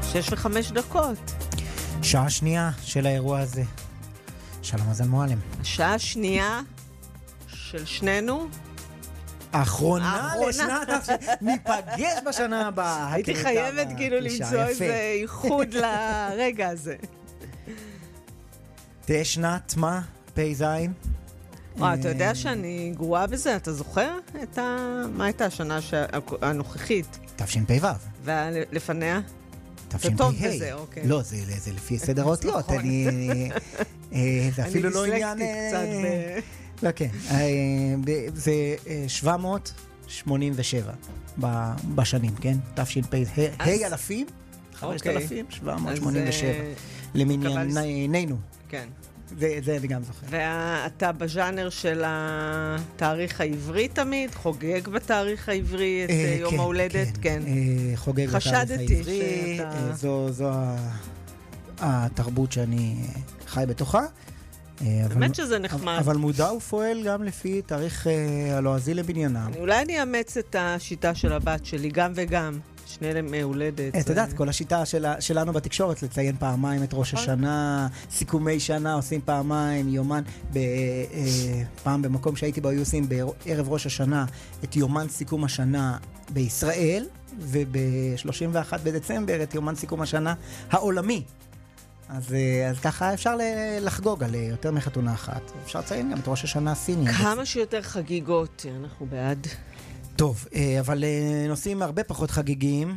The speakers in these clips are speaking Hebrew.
6:05. שעה שנייה של האירוע הזה. שלום מאזן מועלם. השעה השנייה של שנינו. האחרונה לשנת, ניפגש בשנה הבאה. הייתי חייבת כאילו למצוא איזה ייחוד לרגע הזה. תהיה שנת מה? פ"ז? אתה יודע שאני גרועה בזה, אתה זוכר? מה הייתה השנה הנוכחית? תשפ"ו. ולפניה? תשפ"ה. טוב בזה, אוקיי. לא, זה לפי סדר האותיות. זה אפילו לא עניין... אני דיסלקטית קצת לא, כן. זה 787 בשנים, כן? תשפ"ה אלפים, 5,787. למנייננו. כן. זה אני גם זוכר. ואתה בז'אנר של התאריך העברי תמיד? חוגג בתאריך העברי את יום ההולדת? כן. חוגג בתאריך העברי. זו התרבות שאני חי בתוכה. באמת שזה נחמד. אבל מודע ופועל גם לפי תאריך הלועזי לבניינם. אולי אני אאמץ את השיטה של הבת שלי, גם וגם. שני הולדת. את יודעת, כל השיטה שלנו בתקשורת, לציין פעמיים את ראש השנה, סיכומי שנה, עושים פעמיים, יומן, פעם במקום שהייתי בו, היו עושים בערב ראש השנה את יומן סיכום השנה בישראל, וב-31 בדצמבר את יומן סיכום השנה העולמי. אז ככה אפשר לחגוג על יותר מחתונה אחת. אפשר לציין גם את ראש השנה הסיני. כמה שיותר חגיגות, אנחנו בעד. טוב, אבל נושאים הרבה פחות חגיגיים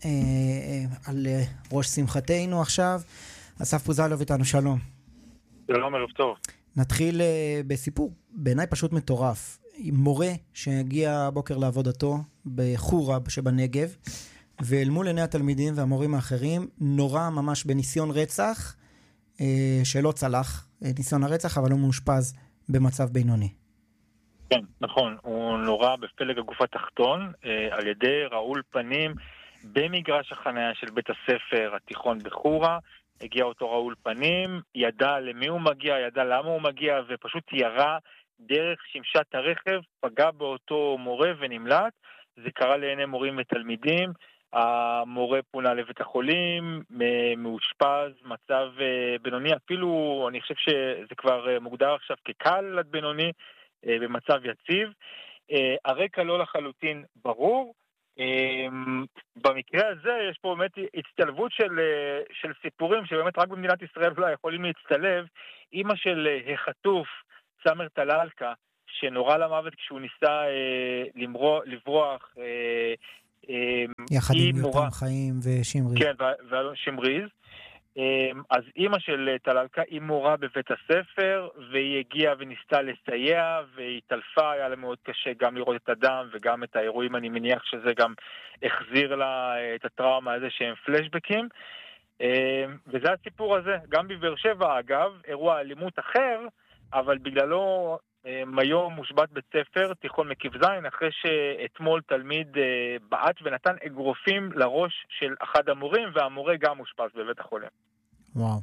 על ראש שמחתנו עכשיו. אסף פוזלוב איתנו, שלום. שלום, ערב טוב. נתחיל בסיפור בעיניי פשוט מטורף. מורה שהגיע בוקר לעבודתו בחורה שבנגב, ואל מול עיני התלמידים והמורים האחרים, נורא ממש בניסיון רצח, שלא צלח, ניסיון הרצח, אבל הוא מאושפז במצב בינוני. כן, נכון, הוא נורא בפלג הגוף התחתון, על ידי רעול פנים במגרש החניה של בית הספר התיכון בחורה. הגיע אותו רעול פנים, ידע למי הוא מגיע, ידע למה הוא מגיע, ופשוט ירה דרך שמשת הרכב, פגע באותו מורה ונמלט. זה קרה לעיני מורים ותלמידים. המורה פונה לבית החולים, מאושפז, מצב בינוני, אפילו אני חושב שזה כבר מוגדר עכשיו כקל עד בינוני, במצב יציב. הרקע לא לחלוטין ברור. במקרה הזה יש פה באמת הצטלבות של סיפורים שבאמת רק במדינת ישראל אולי יכולים להצטלב. אמא של החטוף, סמר טלאלקה, שנורא למוות כשהוא ניסה לברוח, יחד עם יותם חיים ושמריז. כן, ושמריז. אז אמא של טלאלקה היא מורה בבית הספר, והיא הגיעה וניסתה לסייע, והיא טלפה, היה לה מאוד קשה גם לראות את הדם וגם את האירועים. אני מניח שזה גם החזיר לה את הטראומה הזה שהם פלשבקים. וזה הסיפור הזה. גם בבאר שבע, אגב, אירוע אלימות אחר, אבל בגללו היום מושבת בית ספר, תיכון מקיף זין, אחרי שאתמול תלמיד בעט ונתן אגרופים לראש של אחד המורים, והמורה גם מושפז בבית החולים. וואו.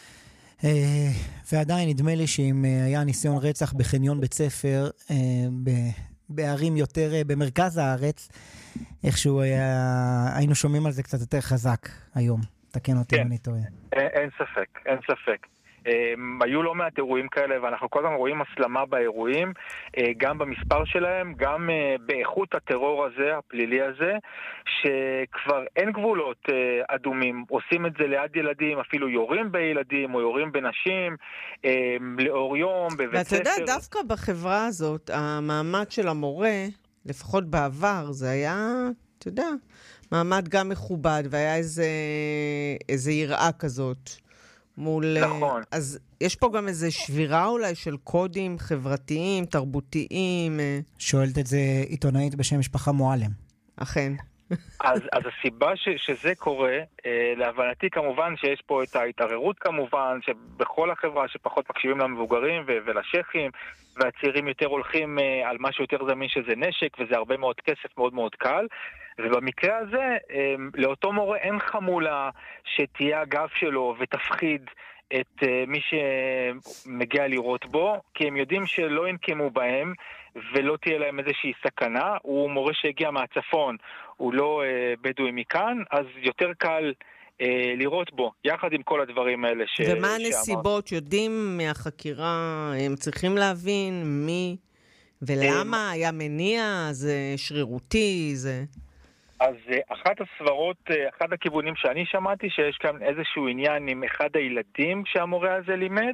ועדיין נדמה לי שאם היה ניסיון רצח בחניון בית ספר, בערים יותר במרכז הארץ, איכשהו היינו שומעים על זה קצת יותר חזק היום. תקן אותי אם אני טועה. אין ספק, אין ספק. היו לא מעט אירועים כאלה, ואנחנו כל הזמן רואים הסלמה באירועים, גם במספר שלהם, גם באיכות הטרור הזה, הפלילי הזה, שכבר אין גבולות אדומים. עושים את זה ליד ילדים, אפילו יורים בילדים או יורים בנשים, לאור יום, בבית ספר. ואתה יודע, דווקא בחברה הזאת, המעמד של המורה, לפחות בעבר, זה היה, אתה יודע, מעמד גם מכובד, והיה איזה יראה כזאת. נכון. אז יש פה גם איזו שבירה אולי של קודים חברתיים, תרבותיים. שואלת את זה עיתונאית בשם משפחה מועלם. אכן. אז הסיבה שזה קורה, להבנתי כמובן שיש פה את ההתערערות כמובן, שבכל החברה שפחות מקשיבים למבוגרים ולשכים, והצעירים יותר הולכים על משהו יותר זמין שזה נשק, וזה הרבה מאוד כסף מאוד מאוד קל. ובמקרה הזה, לאותו מורה אין חמולה שתהיה הגב שלו ותפחיד את מי שמגיע לראות בו, כי הם יודעים שלא ינקמו בהם ולא תהיה להם איזושהי סכנה. הוא מורה שהגיע מהצפון, הוא לא בדואי מכאן, אז יותר קל לראות בו, יחד עם כל הדברים האלה ומה הנסיבות? יודעים מהחקירה, הם צריכים להבין מי ולמה, היה מניע, זה שרירותי, זה... אז אחת הסברות, אחד הכיוונים שאני שמעתי, שיש כאן איזשהו עניין עם אחד הילדים שהמורה הזה לימד,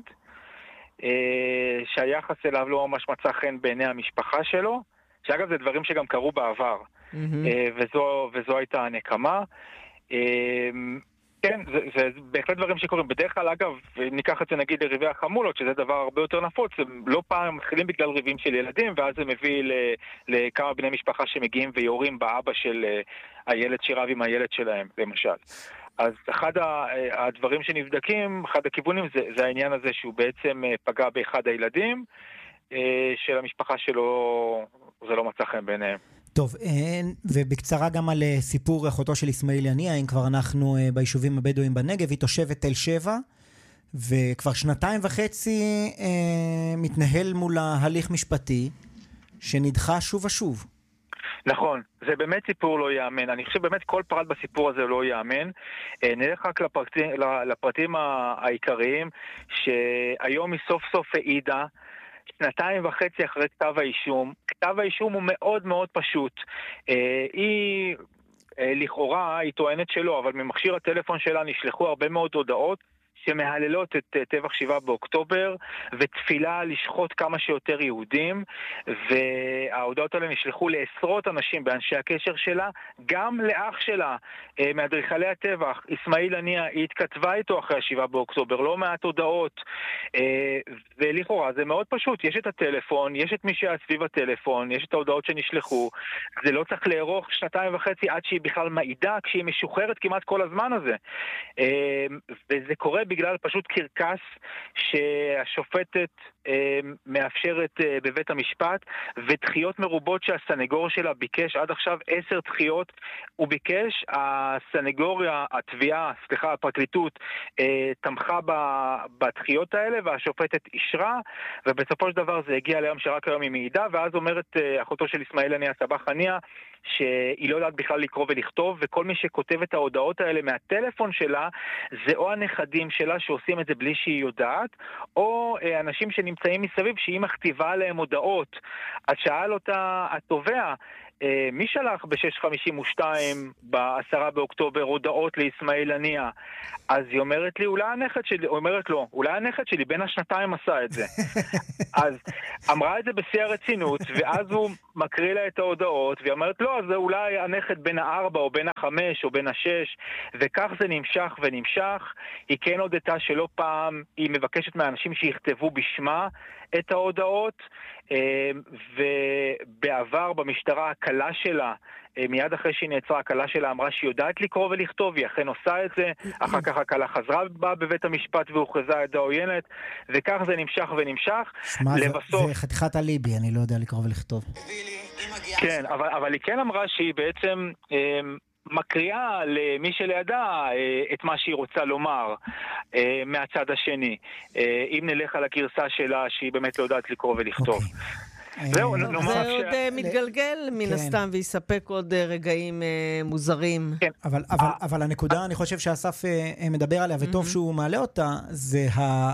שהיחס אליו לא ממש מצא חן בעיני המשפחה שלו, שאגב זה דברים שגם קרו בעבר, וזו הייתה הנקמה. כן, זה בהחלט דברים שקורים. בדרך כלל, אגב, ניקח את זה נגיד לריבי החמולות, שזה דבר הרבה יותר נפוץ, לא פעם מתחילים בגלל ריבים של ילדים, ואז זה מביא לכמה בני משפחה שמגיעים ויורים באבא של הילד שרב עם הילד שלהם, למשל. אז אחד הדברים שנבדקים, אחד הכיוונים, זה העניין הזה שהוא בעצם פגע באחד הילדים, של המשפחה שלו, זה לא מצא חן בעיניהם. טוב, ובקצרה גם על סיפור אחותו של אסמאעיל יניע, אם כבר אנחנו ביישובים הבדואים בנגב, היא תושבת תל שבע, וכבר 2.5 מתנהל מול ההליך משפטי, שנדחה שוב ושוב. נכון, זה באמת סיפור לא יאמן. אני חושב באמת כל פרט בסיפור הזה לא יאמן. נלך רק לפרטים העיקריים, שהיום היא סוף סוף העידה, 2.5 אחרי כתב האישום. כתב האישום הוא מאוד מאוד פשוט. היא, לכאורה, היא טוענת שלא, אבל ממכשיר הטלפון שלה נשלחו הרבה מאוד הודעות שמהללות את טבח 7 באוקטובר, ותפילה לשחוט כמה שיותר יהודים, וההודעות האלה נשלחו לעשרות אנשים באנשי הקשר שלה, גם לאח שלה, מאדריכלי הטבח, אסמאעיל יניע, היא התכתבה איתו אחרי 7 באוקטובר, לא מעט הודעות, ולכאורה זה מאוד פשוט, יש את הטלפון, יש את מי שהיה סביב הטלפון, יש את ההודעות שנשלחו, זה לא צריך לארוך 2.5 עד שהיא בכלל מעידה, כשהיא משוחררת כמעט כל הזמן הזה, וזה קורה בגלל פשוט קרקס שהשופטת מאפשרת בבית המשפט, ודחיות מרובות שהסנגור שלה ביקש עד עכשיו 10 דחיות, הוא ביקש, הסנגוריה, הפרקליטות תמכה בדחיות האלה, והשופטת אישרה, ובסופו של דבר זה הגיע ליום שרק היום היא מעידה, ואז אומרת אחותו של אסמאעיל יניע, סבח חניה, שהיא לא יודעת בכלל לקרוא ולכתוב, וכל מי שכותב את ההודעות האלה מהטלפון שלה, זה או הנכדים שלה שעושים את זה בלי שהיא יודעת, או אנשים שנמצאים מסביב שהיא מכתיבה עליהם הודעות. אז שאל אותה התובע, מי שלח ב-6:52 ב-10 באוקטובר הודעות לאסמאעיל יניע? אז היא אומרת לי, אולי הנכד שלי בין השנתיים עשה את זה. אז אמרה את זה בשיא הרצינות, ואז הוא מקריא לה את ההודעות, והיא אומרת, לא, אז זה אולי הנכד בין 4 או בין 5 או בין 6, וכך זה נמשך ונמשך. היא כן הודתה שלא פעם היא מבקשת מהאנשים שיכתבו בשמה את ההודעות, ובעבר במשטרה הקלה שלה, מיד אחרי שהיא נעצרה, הקלה שלה אמרה שהיא יודעת לקרוא ולכתוב, היא אכן עושה את זה, אחר כך הקלה חזרה בה בבית המשפט והוכרזה עדה עוינת, וכך זה נמשך ונמשך. לבסוף... זה חתיכת הליבי, אני לא יודע לקרוא ולכתוב. כן, אבל היא כן אמרה שהיא בעצם... מקריאה למי שלידה את מה שהיא רוצה לומר מהצד השני, אם נלך על הגרסה שלה שהיא באמת לא יודעת לקרוא ולכתוב. זה עוד מתגלגל מן הסתם ויספק עוד רגעים מוזרים. אבל הנקודה, אני חושב שאסף מדבר עליה וטוב שהוא מעלה אותה, זה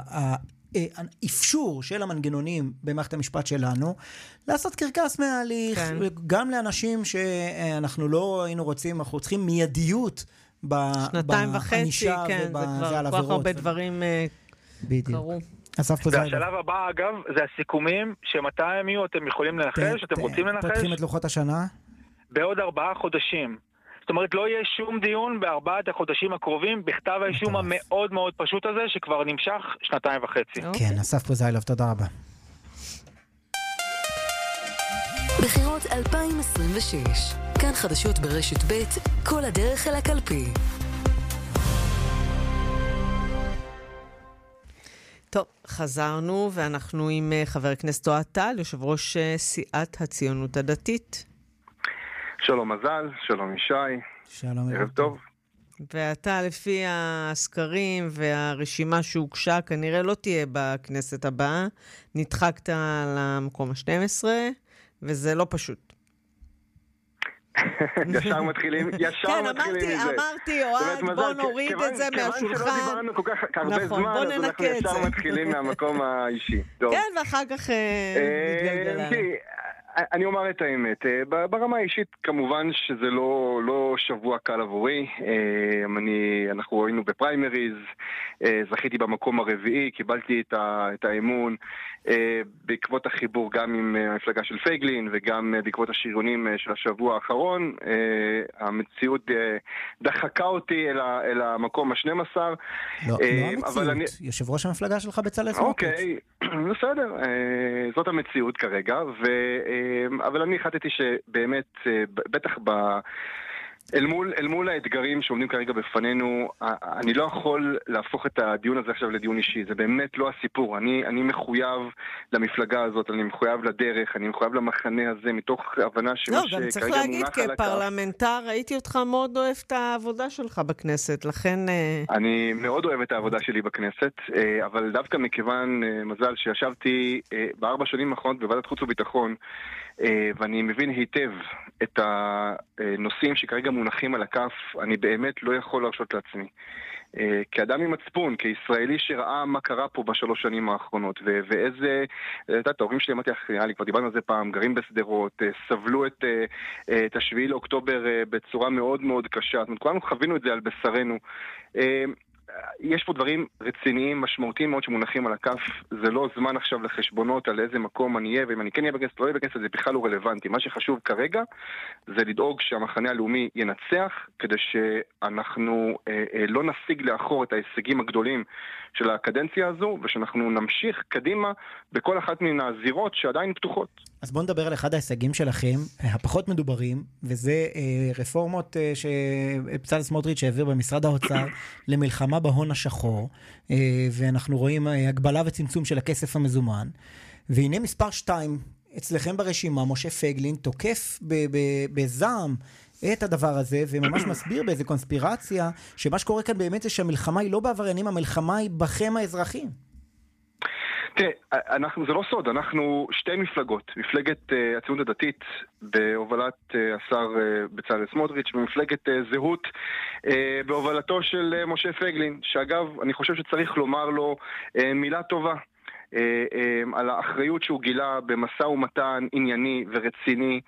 האפשור של המנגנונים במערכת המשפט שלנו לעשות קרקס מההליך, גם לאנשים שאנחנו לא היינו רוצים, אנחנו צריכים מיידיות בענישה ובזה על עבירות. כל כך הרבה דברים קרו. והשלב הבא, אגב, זה הסיכומים שמתי הם יהיו, אתם יכולים לנחש, אתם רוצים לנחש? פותחים את לוחות השנה? בעוד 4 חודשים. זאת אומרת, לא יהיה שום דיון ב4 החודשים הקרובים בכתב האישום המאוד מאוד פשוט הזה, שכבר נמשך 2.5. כן, אסף פוזיילוב, תודה רבה. בחירות 2026, כאן חדשות ברשת ב', כל הדרך אל הקלפי. טוב, חזרנו ואנחנו עם חבר הכנסת אוהד טל, יושב ראש סיעת הציונות הדתית. שלום מזל, שלום ישי. שלום. ערב טוב. ואתה לפי הסקרים והרשימה שהוגשה כנראה לא תהיה בכנסת הבאה, נדחקת למקום ה-12, וזה לא פשוט. ישר מתחילים מזה. כן, אמרתי, אוהד, בוא נוריד את זה מהשולחן. כיוון שלא דיברנו כל כך הרבה זמן, אז אנחנו ישר מתחילים מהמקום האישי. כן, ואחר כך נתגלגל. אני אומר את האמת, ברמה האישית כמובן שזה לא שבוע קל עבורי, אנחנו היינו בפריימריז, זכיתי במקום הרביעי, קיבלתי את האמון בעקבות החיבור גם עם המפלגה של פייגלין וגם בעקבות השריונים של השבוע האחרון. המציאות דחקה אותי אל המקום ה-12. לא המציאות, יושב ראש המפלגה שלך בצלאל סמוטריץ'. אוקיי, בסדר, זאת המציאות כרגע, אבל אני החלטתי שבאמת, בטח אל מול האתגרים שעומדים כרגע בפנינו, אני לא יכול להפוך את הדיון הזה עכשיו לדיון אישי, זה באמת לא הסיפור. אני מחויב למפלגה הזאת, אני מחויב לדרך, אני מחויב למחנה הזה, מתוך הבנה שמה שכרגע מונח על הכף. לא, גם צריך להגיד, כפרלמנטר, ראיתי אותך מאוד אוהב את העבודה שלך בכנסת, לכן... אני מאוד אוהב את העבודה שלי בכנסת, אבל דווקא מכיוון, מזל, שישבתי ב4 שנים האחרונות בוועדת חוץ וביטחון, ואני מבין היטב את הנושאים שכרגע מונחים על הכף, אני באמת לא יכול להרשות לעצמי. כאדם עם מצפון, כישראלי שראה מה קרה פה ב3 שנים האחרונות, ואיזה, ההורים שלי, אמרתי לך, כבר דיברנו על זה פעם, גרים בסדרות, סבלו את 7 לאוקטובר בצורה מאוד מאוד קשה, זאת אומרת, כולנו חווינו את זה על בשרנו. יש פה דברים רציניים, משמעותיים מאוד שמונחים על הכף. זה לא זמן עכשיו לחשבונות על איזה מקום אני אהיה, ואם אני כן אהיה בכנסת או לא אהיה בכנסת, זה בכלל לא רלוונטי. מה שחשוב כרגע זה לדאוג שהמחנה הלאומי ינצח, כדי שאנחנו לא נשיג לאחור את ההישגים הגדולים של הקדנציה הזו, ושאנחנו נמשיך קדימה בכל אחת מן הזירות שעדיין פתוחות. אז בואו נדבר על אחד ההישגים שלכם, הפחות מדוברים, וזה רפורמות שבצלאל סמוטריץ' העביר במשרד האוצר למלחמה בהון השחור, ואנחנו רואים הגבלה וצמצום של הכסף המזומן, והנה מספר 2 אצלכם ברשימה, משה פייגלין, תוקף בזעם את הדבר הזה, וממש מסביר באיזה קונספירציה, שמה שקורה כאן באמת זה שהמלחמה היא לא בעבריינים, המלחמה היא בכם האזרחים. תראה, זה לא סוד, אנחנו 2 מפלגות, מפלגת הציונות הדתית בהובלת השר בצלאל סמוטריץ' ומפלגת זהות בהובלתו של משה פייגלין, שאגב, אני חושב שצריך לומר לו מילה טובה על האחריות שהוא גילה במשא ומתן ענייני ורציני,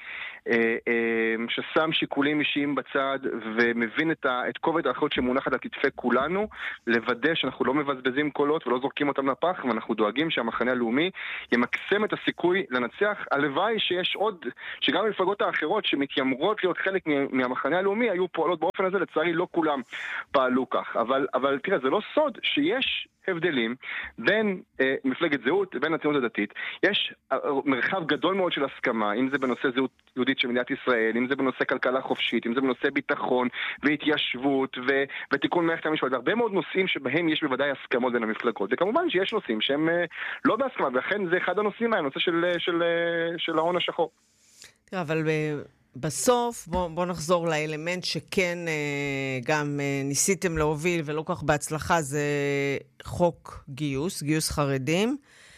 ששם שיקולים אישיים בצד ומבין את כובד האחריות שמונחת על כתפי כולנו, לוודא שאנחנו לא מבזבזים קולות ולא זורקים אותם לפח, ואנחנו דואגים שהמחנה הלאומי ימקסם את הסיכוי לנצח. הלוואי שיש עוד, שגם המפלגות האחרות שמתיימרות להיות חלק מהמחנה הלאומי היו פועלות באופן הזה, לצערי לא כולם פעלו כך, אבל תראה, זה לא סוד שיש הבדלים בין מפלגת זהות לבין הציונות הדתית. יש מרחב גדול מאוד של הסכמה, אם זה בנושא זהות יהודית של מדינת ישראל, אם זה בנושא כלכלה חופשית, אם זה בנושא ביטחון והתיישבות ותיקון מערכת המשפט, הרבה מאוד נושאים שבהם יש בוודאי הסכמות בין המפלגות. וכמובן שיש נושאים שהם לא בהסכמה, ולכן זה אחד הנושאים הנושא של ההון השחור. אבל בסוף, בוא נחזור לאלמנט שכן גם ניסיתם להוביל ולא כך בהצלחה, זה חוק גיוס חרדים,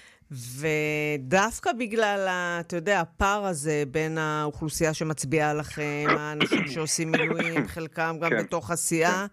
ודווקא בגלל, אתה יודע, הפער הזה בין האוכלוסייה שמצביעה לכם, האנשים שעושים מילואים, חלקם גם בתוך עשייה,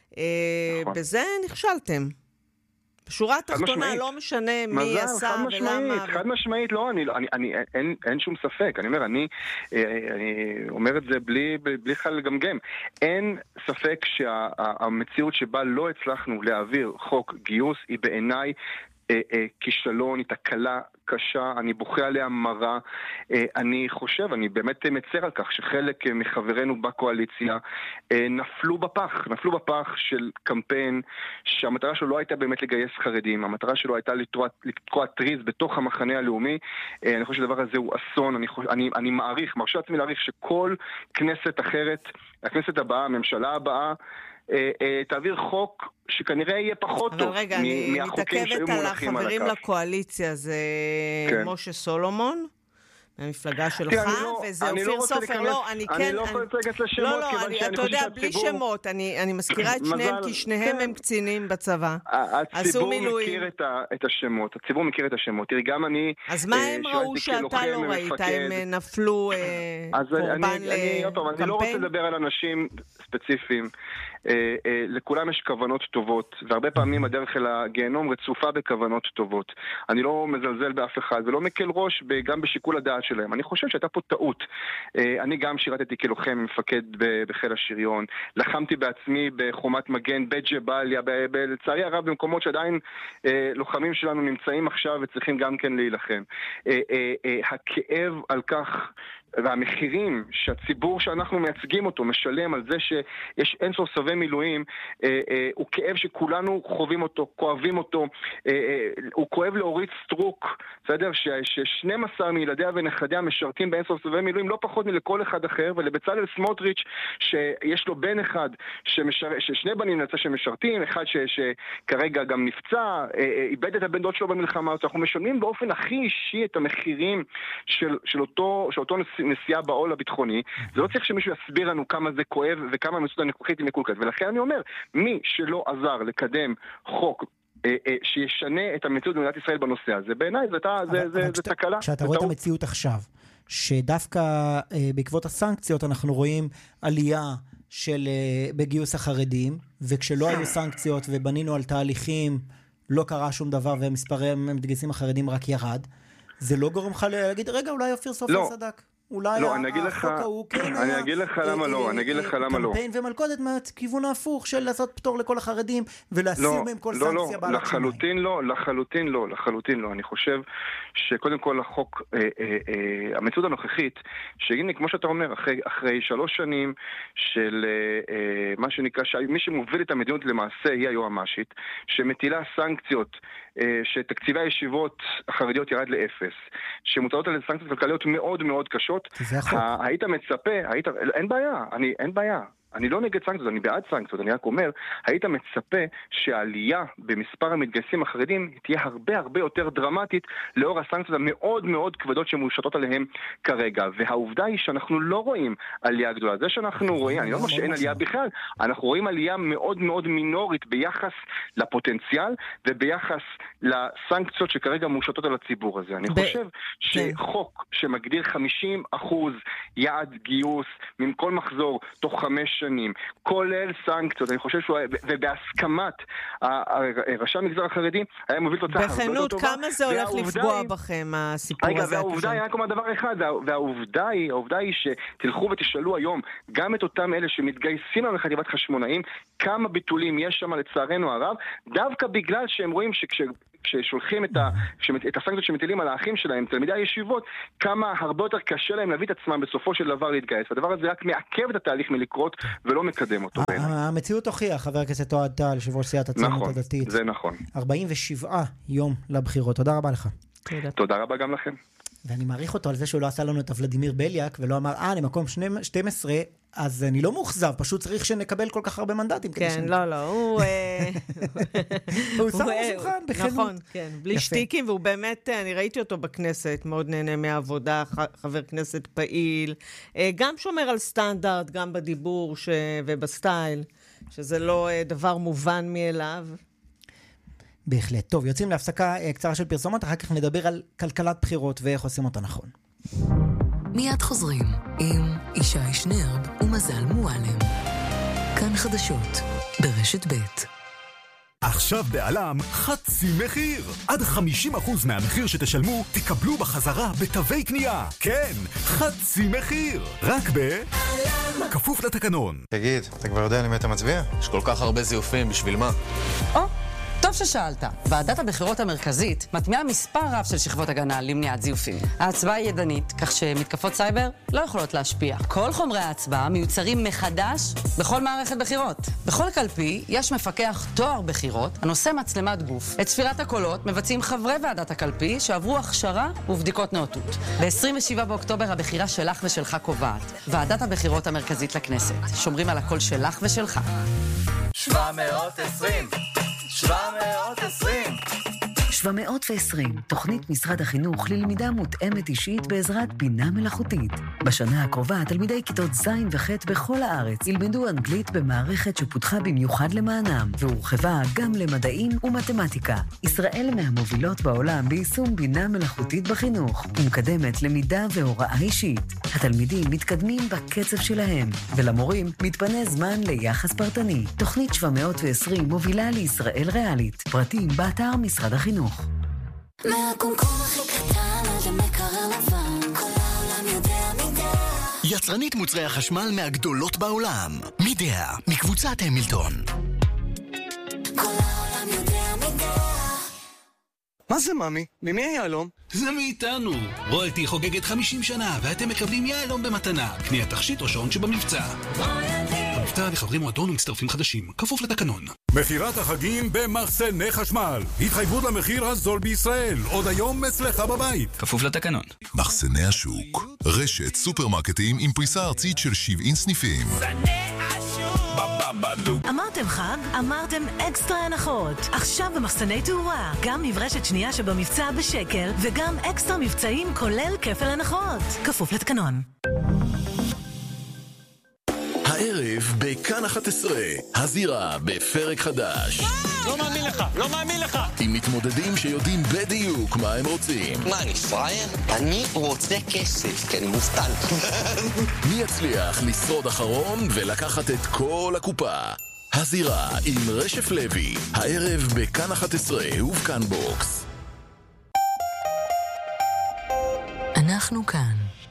בזה נכשלתם. בשורה התחתונה, לא משנה מי עשה ולמה. חד משמעית, לא, אין שום ספק. אני אומר, אני אומר את זה בלי חל לגמגם. אין ספק שהמציאות שבה לא הצלחנו להעביר חוק גיוס היא בעיניי כישלון, היא תקלה קשה, אני בוכה עליה מרה. אני חושב, אני באמת מצר על כך שחלק מחברינו בקואליציה נפלו בפח של קמפיין שהמטרה שלו לא הייתה באמת לגייס חרדים, המטרה שלו הייתה לתקוע טריז בתוך המחנה הלאומי. אני חושב שהדבר הזה הוא אסון. אני מרשה לעצמי להעריך שכל כנסת אחרת, הכנסת הבאה, הממשלה הבאה, תעביר חוק שכנראה יהיה פחות טוב מהחוקים שהיו מונחים על הכף. אבל רגע, אני מתעכבת על החברים לקואליציה, זה משה סולומון, מהמפלגה שלך, וזה אופיר סופר. לא, אני לא יכול לצגת לשמות, כיוון שאני חושב שהציבור... בלי שמות, אני מזכירה את שניהם, כי שניהם הם קצינים בצבא. הציבור מכיר את השמות, הציבור מכיר את השמות. תראי, גם אני... אז מה הם ראו שאתה לא ראית? הם נפלו קורבן לקמפיין? אני לא רוצה לדבר על אנשים ספציפיים. לכולם יש כוונות טובות, והרבה פעמים הדרך אל הגיהנום רצופה בכוונות טובות. אני לא מזלזל באף אחד, ולא מקל ראש גם בשיקול הדעת שלהם. אני חושב שהייתה פה טעות. אני גם שירתתי כלוחם, מפקד בחיל השריון. לחמתי בעצמי בחומת מגן, בג'באליה, לצערי הרב במקומות שעדיין לוחמים שלנו נמצאים עכשיו וצריכים גם כן להילחם. הכאב על כך והמחירים שהציבור שאנחנו מייצגים אותו משלם על זה שיש אינסוף סבבי מילואים, הוא כאב שכולנו חווים אותו, כואבים אותו. הוא כואב לאורית סטרוק, בסדר? ש12 מילדיה ונכדיה משרתים באינסוף סבבי מילואים לא פחות מלכל אחד אחר, ולבצלאל סמוטריץ' שיש לו בן אחד, ששני בנים נצא שמשרתים, אחד שכרגע גם נפצע, איבד את הבן דוד שלו במלחמה. אנחנו משלמים באופן הכי אישי את המחירים של אותו נסיעה בעול הביטחוני. זה לא צריך שמישהו יסביר לנו כמה זה כואב וכמה המציאות הנוכחית היא מקולקלת. ולכן אני אומר, מי שלא עזר לקדם חוק שישנה את המציאות במדינת ישראל בנושא הזה, בעיניי זה תקלה. כשאתה רואה את המציאות עכשיו, שדווקא בעקבות הסנקציות אנחנו רואים עלייה בגיוס החרדים, וכשלא היו סנקציות ובנינו על תהליכים, לא קרה שום דבר ומספרי המתגייסים החרדים רק ירד, זה לא גורם לך להגיד, רגע, אולי אופיר סופר צדק. אולי החוק ההוא כן היה... אני אגיד לך למה לא, קמפיין ומלכודת מהכיוון ההפוך של לעשות פטור לכל החרדים ולהסיר מהם כל סנקציה בעלת שמיים. לחלוטין לא. אני חושב שקודם כל החוק, המציאות הנוכחית, שהנה כמו שאתה אומר, אחרי 3 שנים של מה שנקרא, מי שמוביל את המדיניות למעשה היא היועמ"שית, שמטילה סנקציות, שתקציבי הישיבות החרדיות ירד ל0, שמוטלות על סנקציות כלכליות מאוד מאוד קשות. היית מצפה, אין בעיה. אני לא נגד סנקציות, אני בעד סנקציות, אני רק אומר, היית מצפה שהעלייה במספר המתגייסים החרדים תהיה הרבה יותר דרמטית לאור הסנקציות המאוד מאוד כבדות שמושתות עליהם כרגע. והעובדה היא שאנחנו לא רואים עלייה גדולה. זה שאנחנו רואים, אני לא אומר שאין עלייה בכלל, אנחנו רואים עלייה מאוד מאוד מינורית ביחס לפוטנציאל וביחס לסנקציות שכרגע מושתות על הציבור הזה. אני חושב שחוק שמגדיר 50% יעד גיוס מכל מחזור תוך 5 שנים, כולל סנקציות, אני חושב שהוא, ובהסכמת ראשי המגזר החרדי, היה מוביל תוצאה הרבה יותר טובה. בכנות, כמה זה הולך לפגוע בכם, הסיפור הזה? רגע, והעובדה היא רק אומר דבר אחד, והעובדה היא שתלכו ותשאלו היום, גם את אותם אלה שמתגייסים לחטיבת חשמונאים, כמה ביטולים יש שם לצערנו הרב, דווקא בגלל שהם רואים כששולחים את הסנקציות שמטילים על האחים שלהם, תלמידי הישיבות, כמה הרבה יותר קשה להם להביא את עצמם בסופו של דבר להתגייס. והדבר הזה רק מעכב את התהליך מלקרות ולא מקדם אותו. המציאות הוכיח, חבר הכנסת אוהד טל, יושב ראש סיעת הציונות הדתית. נכון, זה נכון. 47 יום לבחירות. תודה רבה לך. תודה רבה גם לכם. ואני מעריך אותו על זה שהוא לא עשה לנו את ולדימיר בליאק, ולא אמר, אני מקום 12, אז אני לא מאוכזב, פשוט צריך שנקבל כל כך הרבה מנדטים. כן, לא, הוא שם לשולחן, בכנות. נכון, כן, בלי שטיקים, והוא באמת, אני ראיתי אותו בכנסת, מאוד נהנה מהעבודה, חבר כנסת פעיל, גם שומר על סטנדרט, גם בדיבור ובסטייל, שזה לא דבר מובן מאליו. בהחלט. טוב, יוצאים להפסקה קצרה של פרסומות, אחר כך נדבר על כלכלת בחירות ואיך עושים אותה נכון. מיד חוזרים עם ישי שנרב ומזל מועלם. כאן חדשות ברשת ב'. עכשיו בעלם חצי מחיר. עד 50% מהמחיר שתשלמו תקבלו בחזרה בתווי קנייה. כן, חצי מחיר. רק בעלם. כפוף לתקנון. תגיד, אתה כבר יודע למי אתה מצביע? יש כל כך הרבה זיופים, בשביל מה? טוב ששאלת. ועדת הבחירות המרכזית מטמיעה מספר רב של שכבות הגנה למניעת זיופים. ההצבעה היא ידנית, כך שמתקפות סייבר לא יכולות להשפיע. כל חומרי ההצבעה מיוצרים מחדש בכל מערכת בחירות. בכל קלפי יש מפקח תואר בחירות הנושא מצלמת גוף. את ספירת הקולות מבצעים חברי ועדת הקלפי שעברו הכשרה ובדיקות נאותות. ב-27 באוקטובר הבחירה שלך ושלך קובעת. ועדת הבחירות המרכזית לכנסת. שומרים על הקול שלך ושלך. 720 720, תוכנית משרד החינוך ללמידה מותאמת אישית בעזרת בינה מלאכותית. בשנה הקרובה, תלמידי כיתות ז' וח' בכל הארץ ילמדו אנגלית במערכת שפותחה במיוחד למענם, והורחבה גם למדעים ומתמטיקה. ישראל מהמובילות בעולם ביישום בינה מלאכותית בחינוך, ומקדמת למידה והוראה אישית. התלמידים מתקדמים בקצב שלהם, ולמורים מתפנה זמן ליחס פרטני. תוכנית 720 מובילה לישראל ריאלית. פרטים באתר משרד החינוך. מהקומקום הכי קטן עד המקרר לבן, כל העולם יודע מידע. יצרנית מוצרי החשמל מהגדולות בעולם. מידע, מקבוצת המילטון. כל העולם יודע מידע. מה זה ממי? ממי היהלום? זה מאיתנו. רויאלטי חוגגת 50 שנה ואתם מקבלים יהלום במתנה. קניית תכשיט או שעון שבמבצע. המבצע לחברי מועדון ומצטרפים חדשים, כפוף לתקנון. מחירת החגים במחסני חשמל. התחייבות למחיר הזול בישראל. עוד היום אצלך בבית. כפוף לתקנון. מחסני השוק. רשת סופרמרקטים עם פריסה ארצית של 70 סניפים. אמרתם חג? אמרתם אקסטרה הנחות. עכשיו במחסני תאורה, גם מברשת שנייה שבמבצע בשקל, וגם אקסטרה מבצעים כולל כפל הנחות. כפוף לתקנון. הערב בכאן 11, הזירה בפרק חדש. לא מאמין לך, לא מאמין לך. עם מתמודדים שיודעים בדיוק מה הם רוצים. מה, אני פראייר? אני רוצה כסף, כי אני מובטל. מי יצליח לשרוד אחרון ולקחת את כל הקופה? הזירה עם רשף לוי, הערב בכאן 11 ובכאן בוקס. אנחנו כאן.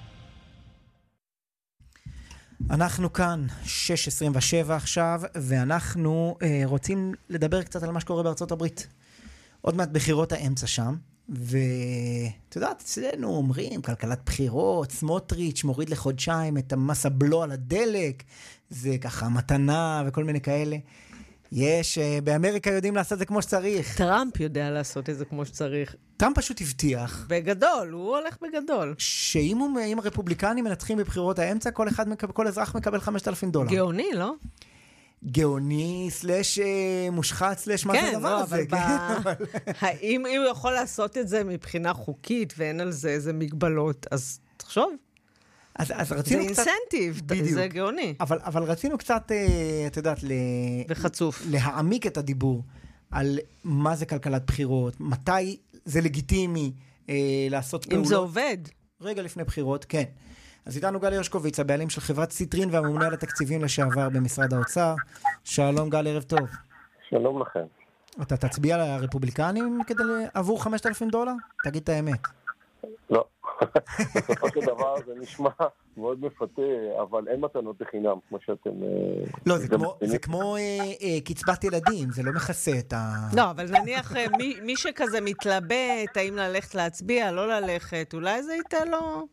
אנחנו כאן, 6:27 עכשיו, ואנחנו רוצים לדבר קצת על מה שקורה בארצות הברית. עוד מעט בחירות האמצע שם, ואתה יודעת, אצלנו אומרים, כלכלת בחירות, סמוטריץ' מוריד לחודשיים את המס הבלו על הדלק, זה ככה מתנה וכל מיני כאלה. יש, באמריקה יודעים לעשות את זה כמו שצריך. טראמפ יודע לעשות את זה כמו שצריך. טראמפ פשוט הבטיח. בגדול, הוא הולך בגדול. שאם הרפובליקנים מנצחים בבחירות האמצע, כל אזרח מקבל $5,000. גאוני, לא? גאוני, סלש מושחת, סלש מה זה הדבר הזה. האם הוא יכול לעשות את זה מבחינה חוקית, ואין על זה איזה מגבלות, אז תחשוב. אז רצינו זה קצת... אינסנטיב, זה גאוני. אבל רצינו קצת, את יודעת, וחצוף. להעמיק את הדיבור על מה זה כלכלת בחירות, מתי זה לגיטימי לעשות פעולות. אם זה עובד. רגע לפני בחירות, כן. אז איתנו גל הרשקוביץ, הבעלים של חברת סיטרין והממונה על התקציבים לשעבר במשרד האוצר. שלום גל, ערב טוב. שלום לכם. אתה תצביע לרפובליקנים עבור $5,000? תגיד את האמת. לא. בסופו של דבר זה נשמע מאוד מפתה, אבל אין מתנות בחינם, כמו שאתם... לא, זה כמו קצבת ילדים, זה לא מכסה את ה... לא, אבל נניח מי שכזה מתלבט, האם ללכת להצביע, לא ללכת, אולי זה ייתן לו...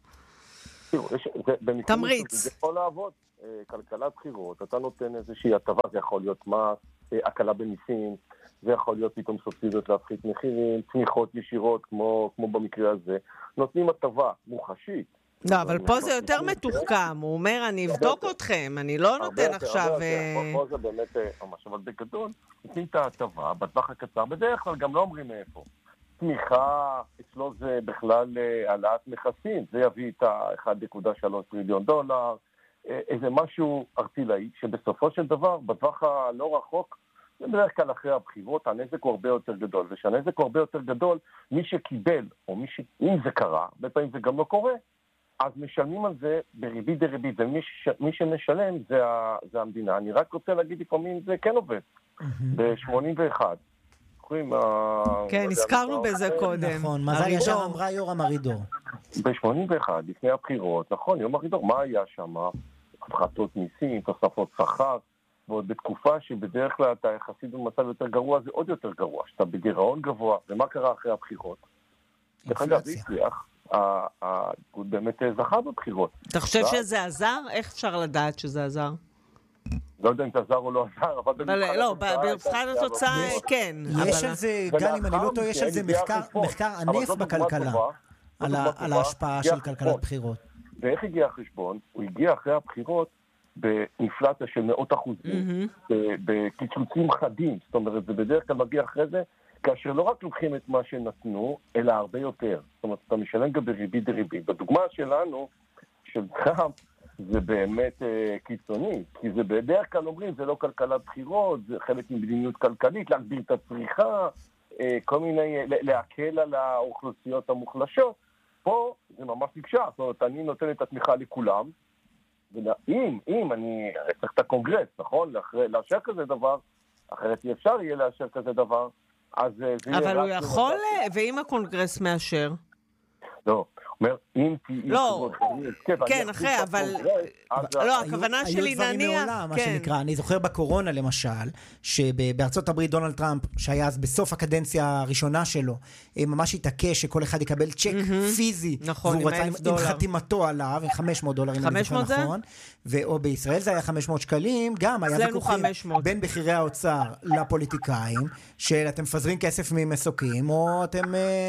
תמריץ. זה יכול לעבוד. כלכלת בחירות, אתה נותן איזושהי הטבה, זה יכול להיות מס, הקלה במיסים, זה יכול להיות פתאום סובסידיות להפחית מחירים, תמיכות ישירות, כמו במקרה הזה. נותנים הטבה מוחשית. לא, אבל פה זה יותר מתוחכם. הוא אומר, אני אבדוק אתכם, אני לא נותן עכשיו... פה זה באמת ממש, אבל בגדול, נותנים את ההטבה, בטווח הקצר, בדרך כלל גם לא אומרים מאיפה. תמיכה, אצלו זה בכלל העלאת מכסים, זה יביא את ה-1.3 טריליון דולר, איזה משהו ארטילאי, שבסופו של דבר, בטווח הלא רחוק, זה בדרך כלל אחרי הבחירות, הנזק הוא הרבה יותר גדול, ושהנזק הוא הרבה יותר גדול, מי שקיבל, או אם זה קרה, הרבה פעמים זה גם לא קורה, אז משלמים על זה בריבית דריבית, ומי שמשלם זה המדינה. אני רק רוצה להגיד לפעמים זה כן עובד. ב-81. כן, הזכרנו בזה קודם. נכון, מזל ישר אמרה יורם ארידור. ב-81, לפני הבחירות, נכון, יורם ארידור, מה היה שם? הפחתות מיסים, תוספות שכר, ועוד בתקופה שבדרך כלל אתה יחסית במצב יותר גרוע, זה עוד יותר גרוע, שאתה בגירעון גבוה, ומה קרה אחרי הבחירות? דרך אגב, זה הצליח, הוא באמת זכה בבחירות. אתה חושב שזה עזר? איך אפשר לדעת שזה עזר? לא יודע אם זה עזר או לא עזר, אבל... לא, במבחן התוצאה כן. יש על זה, גל, אם אני לא טועה, יש על זה מחקר ענף בכלכלה, על ההשפעה של כלכלת בחירות. ואיך הגיע החשבון? הוא הגיע אחרי הבחירות באינפלציה של 100%, בקיצוצים חדים, זאת אומרת, זה בדרך כלל מגיע אחרי זה, כאשר לא רק לוקחים את מה שנתנו, אלא הרבה יותר. זאת אומרת, אתה משלם גם בריבית דריבית. בדוגמה שלנו, של טראמפ, זה באמת קיצוני, כי זה בדרך כלל אומרים, זה לא כלכלת בחירות, זה חלק ממדיניות כלכלית, להגביר את הצריכה, כל מיני, להקל על האוכלוסיות המוחלשות. פה זה ממש נקשה, זאת אומרת, אני נותן את התמיכה לכולם, אם אני צריך את הקונגרס, נכון? לאשר כזה דבר, אחרת אי אפשר יהיה לאשר כזה דבר, אז זה יהיה... אבל הוא יכול, ואם הקונגרס מאשר? לא, אומר, אם תהיי... לא, כן, אחרי, אבל... לא, הכוונה שלי היו דברים מעולם, מה שנקרא. אני זוכר בקורונה, למשל, שבארצות הברית דונלד טראמפ, שהיה אז בסוף הקדנציה הראשונה שלו, ממש התעקש שכל אחד יקבל צ'ק פיזי, והוא רצה עם חתימתו עליו, $500, אם אני זוכר נכון, או בישראל זה היה 500 שקלים, גם היה ויכוחים בין בחירי האוצר לפוליטיקאים, שאתם מפזרים כסף ממסוקים, או אתם...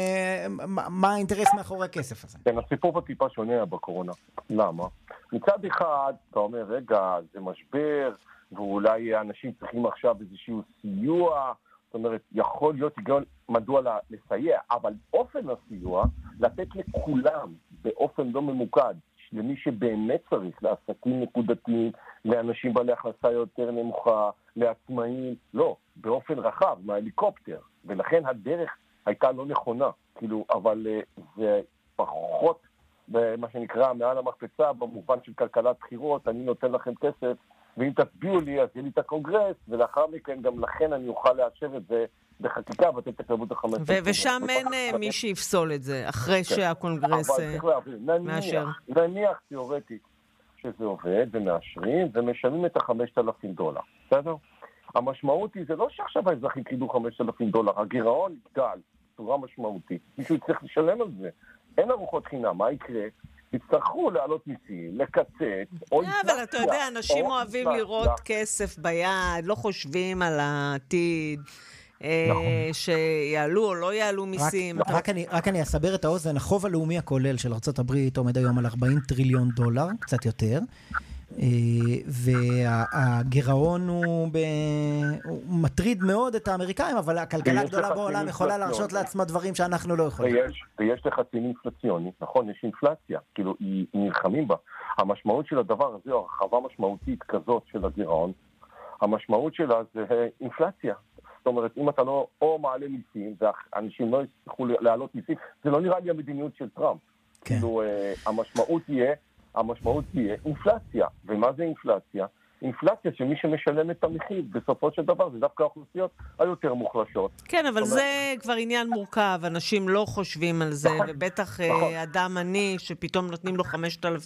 מה האינטרס מאחורי הכסף הזה? כן, הסיפור בטיפה שונה בקורונה. למה? מצד אחד, אתה אומר, רגע, זה משבר, ואולי אנשים צריכים עכשיו איזשהו סיוע, זאת אומרת, יכול להיות היגיון מדוע לסייע, אבל אופן הסיוע, לתת לכולם באופן לא ממוקד, למי שבאמת צריך, לעסקים נקודתיים, לאנשים בעלי הכנסה יותר נמוכה, לעצמאים, לא, באופן רחב, מההליקופטר, ולכן הדרך הייתה לא נכונה, כאילו, אבל זה פחות, מה שנקרא, מעל המקפצה, במובן של כלכלת בחירות, אני נותן לכם כסף, ואם תצביעו לי, אז יהיה לי את הקונגרס, ולאחר מכן גם לכן אני אוכל לאשר את זה בחקיקה, ואתם תקרבו את ה-5. ושם אין מי שיפסול את זה, אחרי שהקונגרס מאשר. נניח תיאורטית שזה עובד, ומאשרים, ומשלמים את $5,000, בסדר? המשמעות היא, זה לא שעכשיו האזרחים קיבלו $5,000, הגירעון יגדל, צורה משמעותית. מישהו צריך לשלם על זה. אין ארוחות חינם, מה יקרה? יצטרכו לעלות מיסים, לקצץ, או אבל אתה יודע, אנשים אוהבים לראות כסף ביד, לא חושבים על העתיד, שיעלו או לא יעלו מיסים. רק אני אסבר את האוזן, החוב הלאומי הכולל של ארצות הברית עומד היום על $40 טריליון, קצת יותר. והגירעון הוא מטריד מאוד את האמריקאים, אבל הכלכלה הגדולה בעולם יכולה להרשות לעצמה דברים שאנחנו לא יכולים. ויש לחצים אינפלציוני, נכון, יש אינפלציה, כאילו היא נלחמים בה. המשמעות של הדבר הזה, הרחבה משמעותית כזאת של הגירעון, המשמעות שלה זה אינפלציה. זאת אומרת, אם אתה לא או מעלה מיסים, ואנשים לא יצטרכו להעלות מיסים, זה לא נראה לי המדיניות של טראמפ. כאילו, המשמעות תהיה אינפלציה. ומה זה אינפלציה? אינפלציה שמי שמשלם את המחיר בסופו של דבר זה דווקא האוכלוסיות היותר מוחלשות. כן, אבל זה כבר עניין מורכב, אנשים לא חושבים על זה, ובטח אדם עני שפתאום נותנים לו $5,000,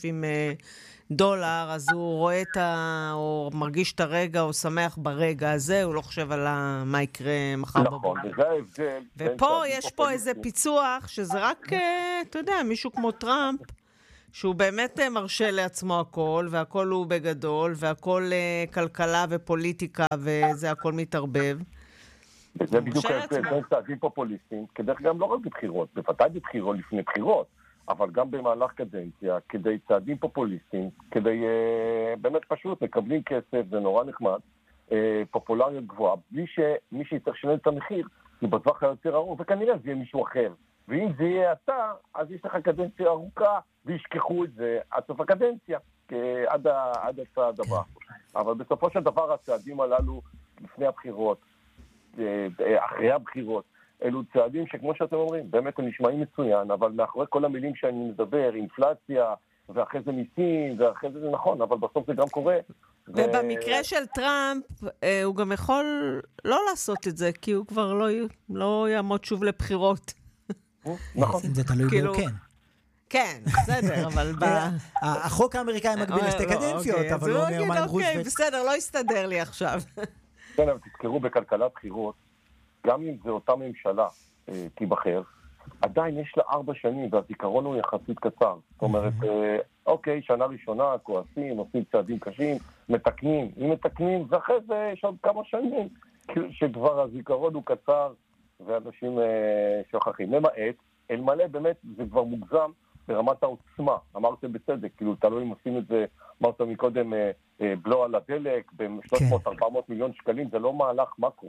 אז הוא רואה או מרגיש את הרגע או שמח ברגע הזה, הוא לא חושב על מה יקרה מחר בבוקר. נכון, וזה ההבדל. ופה יש פה איזה פיצוח שזה רק, אתה יודע, מישהו כמו טראמפ, שהוא באמת מרשה לעצמו הכל, והכל הוא בגדול, והכל כלכלה ופוליטיקה, וזה הכל מתערבב. וזה בדיוק ההבדל, זה צעדים פופוליסטיים, כדרך גם לא רק בבחירות, בוודאי בבחירות לפני בחירות, אבל גם במהלך קדנציה, כדי צעדים פופוליסטיים, כדי באמת פשוט, מקבלים כסף, זה נורא נחמד, פופולריות גבוהה, בלי שמי שיצטרך לשלם את המחיר, זה בטווח היותר ארוך, וכנראה זה יהיה מישהו אחר. ואם זה יהיה אתה, אז יש לך קדנציה ארוכה, וישכחו את זה עד סוף הקדנציה, עד הצעד הבא. אבל בסופו של דבר הצעדים הללו, לפני הבחירות, אחרי הבחירות, אלו צעדים שכמו שאתם אומרים, באמת הם נשמעים מצוין, אבל מאחורי כל המילים שאני מדבר, אינפלציה, ואחרי זה מיסים, ואחרי זה נכון, אבל בסוף זה גם קורה. ובמקרה של טראמפ, הוא גם יכול לא לעשות את זה, כי הוא כבר לא יעמוד שוב לבחירות. נכון. זה תלוי בו, כן. כן, בסדר, אבל החוק האמריקאי מגביל לשתי קדנציות, אבל הוא אומר מה עם רוזוולט. בסדר, לא יסתדר לי עכשיו. כן, אבל תזכרו בכלכלת בחירות, גם אם זה אותה ממשלה תיבחר, עדיין יש לה 4 שנים, והזיכרון הוא יחסית קצר. זאת אומרת, אוקיי, שנה ראשונה, כועסים, עושים צעדים קשים, מתקנים. אם מתקנים, ואחרי זה יש עוד כמה שנים, שכבר הזיכרון הוא קצר, ואנשים שוכחים. למעט, אלמלא באמת זה כבר מוגזם ברמת העוצמה. אמרתם בצדק, כאילו תלוי אם עושים את זה, אמרת מקודם, בלו על הדלק, ב-300-400 מיליון שקלים, זה לא מהלך מקרו.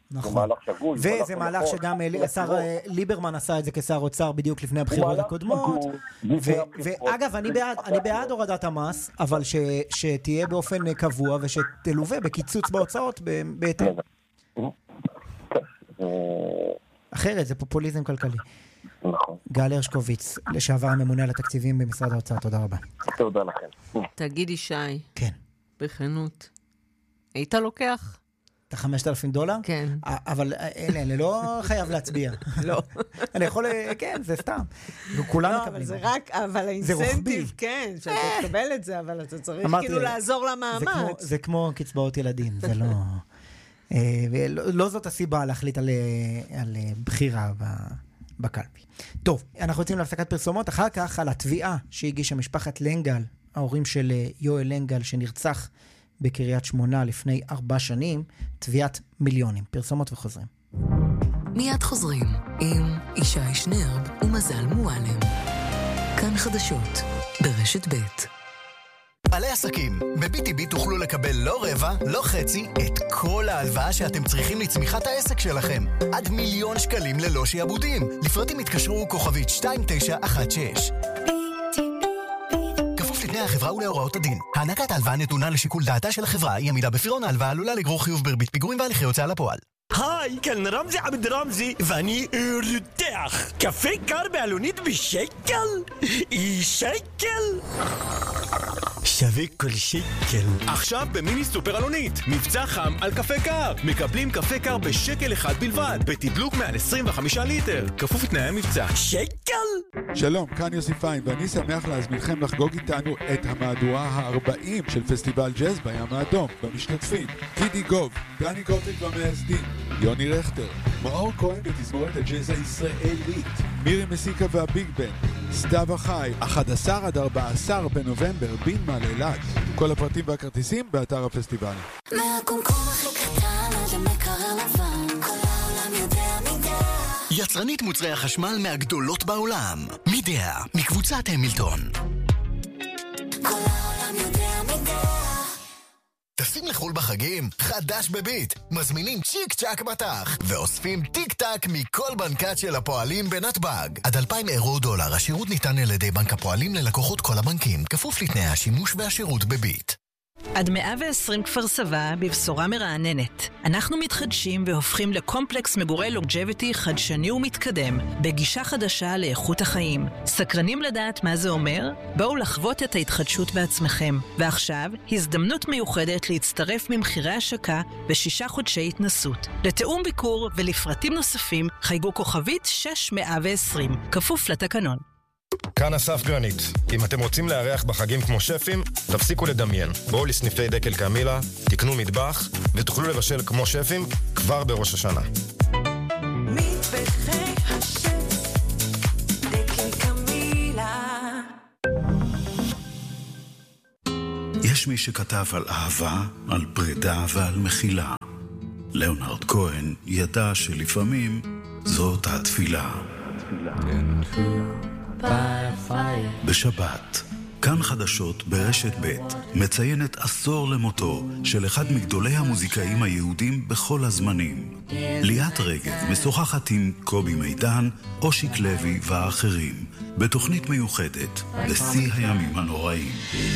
נכון. זה מהלך שגוי. וזה מהלך שגם השר ליברמן עשה את זה כשר אוצר בדיוק לפני הבחירות הקודמות. ואגב, אני בעד הורדת המס, אבל שתהיה באופן קבוע ושתלווה בקיצוץ בהוצאות בהתאם. אחרת זה פופוליזם כלכלי. נכון. גל הרשקוביץ, לשעבר הממונה על התקציבים במשרד האוצר, תודה רבה. תודה לכם. תגידי שי. כן. בכנות. היית לוקח? את $5,000? כן. אבל אני לא חייב להצביע. לא. אני יכול, כן, זה סתם. וכולנו מקבלים. זה רק, אבל האינסנטיב, כן, שאתה תקבל את זה, אבל אתה צריך כאילו לעזור למאמץ. זה כמו קצבאות ילדים, זה לא... לא זאת הסיבה להחליט על בחירה בקלפי. טוב, אנחנו יוצאים להפסקת פרסומות, אחר כך על התביעה שהגישה משפחת לנגל, ההורים של יואל לנגל שנרצח בקריית שמונה לפני 4 שנים, תביעת מיליונים. פרסומות וחוזרים. מיד חוזרים עם ישי שנרב ומזל מועלם. כאן חדשות ברשת ב'. בעלי עסקים, ב-BTB תוכלו לקבל לא רבע, לא חצי, את כל ההלוואה שאתם צריכים לצמיחת העסק שלכם. עד $1,000,000 ללא שיעבודים. לפרטים התקשרו כוכבית 2916. כפוף לתנאי החברה ולהוראות הדין. הענקת ההלוואה נתונה לשיקול דעתה של החברה, היא עמידה בפירעון ההלוואה עלולה לגרור חיוב בריבית פיגורים והליכי הוצאה לפועל. היי, כאן רמזי עבד רמזי, ואני רותח. קפה קר בעלונית בשקל? שקל? שווה כל שקל. עכשיו במיני סופר אלונית, מבצע חם על קפה קר. מקבלים קפה קר בשקל אחד בלבד, בתדלוק מעל 25 ליטר. כפוף לתנאי המבצע. שקל? שלום, כאן יוסי פיין, ואני שמח להזמינכם לחגוג איתנו את המהדורה ה-40 של פסטיבל ג'אז בים האדום. במשתתפים, קידי גוב, דני גוטליב והמייסדים, יוני רכטר, מאור כהן בתזמורת הג'אז הישראלית, מירי מסיקה והביג בן, סתיו החי, 11 עד 14 בנובמבר, בינמה לאילת. כל הפרטים והכרטיסים באתר הפסטיבל. מהקומקום הכי קטן עד המקרר לבן, כל העולם יודע מידע. יצרנית מוצרי החשמל מהגדולות בעולם, מידע, מקבוצת המילטון. כל העולם יודע מידע. טסים לחול בחגים? חדש בביט. מזמינים צ'יק צ'ק מטח ואוספים טיק טק מכל בנקת של הפועלים בנתב"ג. עד 2,000 אירו או דולר. השירות ניתן על ידי בנק הפועלים ללקוחות כל הבנקים, כפוף לתנאי השימוש והשירות בביט. עד 120 כפר סבא בבשורה מרעננת. אנחנו מתחדשים והופכים לקומפלקס מגורי לונג'ביטי חדשני ומתקדם, בגישה חדשה לאיכות החיים. סקרנים לדעת מה זה אומר? בואו לחוות את ההתחדשות בעצמכם. ועכשיו, הזדמנות מיוחדת להצטרף ממחירי השקה ב6 חודשי התנסות. לתאום ביקור ולפרטים נוספים, חייגו כוכבית 6120, כפוף לתקנון. כאן אסף גרנית. אם אתם רוצים לארח בחגים כמו שפים, תפסיקו לדמיין. בואו לסניפי דקל קמילה, תקנו מטבח, ותוכלו לבשל כמו שפים כבר בראש השנה. מטבחי השף, דקל קמילה. יש מי שכתב על אהבה, על פרידה ועל מחילה. ליאונרד כהן ידע שלפעמים זאת התפילה. בשבת, כאן חדשות ברשת ב' מציינת עשור למותו של אחד מגדולי המוזיקאים היהודים בכל הזמנים. ליאת רגב משוחחת עם קובי מידן, אושיק לוי והאחרים בתוכנית מיוחדת בשיא הימים הנוראים.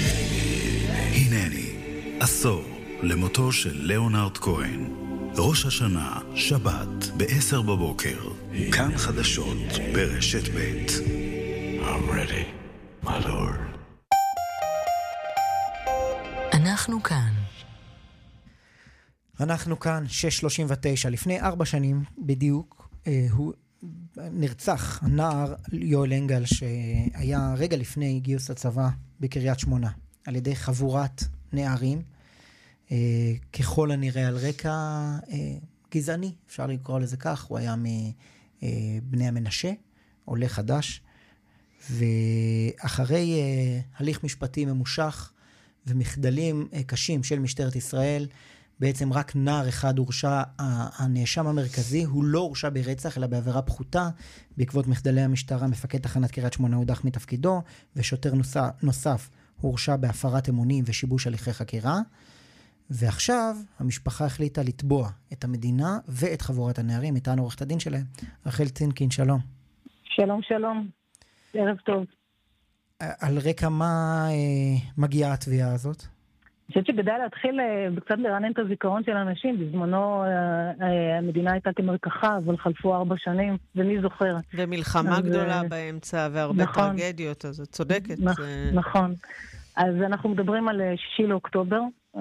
הנני, עשור למותו של ליאונרד כהן. ראש השנה, שבת, ב10 בבוקר. כאן חדשות ברשת ב'. I'm ready, my lord. אנחנו כאן. אנחנו כאן, 6:39. לפני 4 שנים בדיוק, הוא נרצח הנער יואל לנגל, שהיה רגע לפני גיוס הצבא בקריית שמונה, על ידי חבורת נערים, ככל הנראה על רקע גזעני, אפשר לקרוא לזה כך. הוא היה מבני המנשה, עולה חדש, ואחרי הליך משפטי ממושך ומחדלים קשים של משטרת ישראל, בעצם רק נער אחד הורשע, הנאשם המרכזי, הוא לא הורשע ברצח, אלא בעבירה פחותה. בעקבות מחדלי המשטרה, מפקד תחנת קריית שמונה הודח מתפקידו, ושוטר נוסף הורשע בהפרת אמונים ושיבוש הליכי חקירה. ועכשיו המשפחה החליטה לתבוע את המדינה ואת חבורת הנערים. איתנו עורכת הדין שלהם, רחל צינקין, שלום. שלום, שלום. ערב טוב. על רקע מה מגיעה התביעה הזאת? אני חושבת שכדאי להתחיל קצת לרענן את הזיכרון של אנשים. בזמנו המדינה הייתה כמרקחה, אבל חלפו 4 שנים, ומי זוכר. ומלחמה גדולה באמצע, והרבה טרגדיות, אז את צודקת. נכון. אז אנחנו מדברים על 6 לאוקטובר,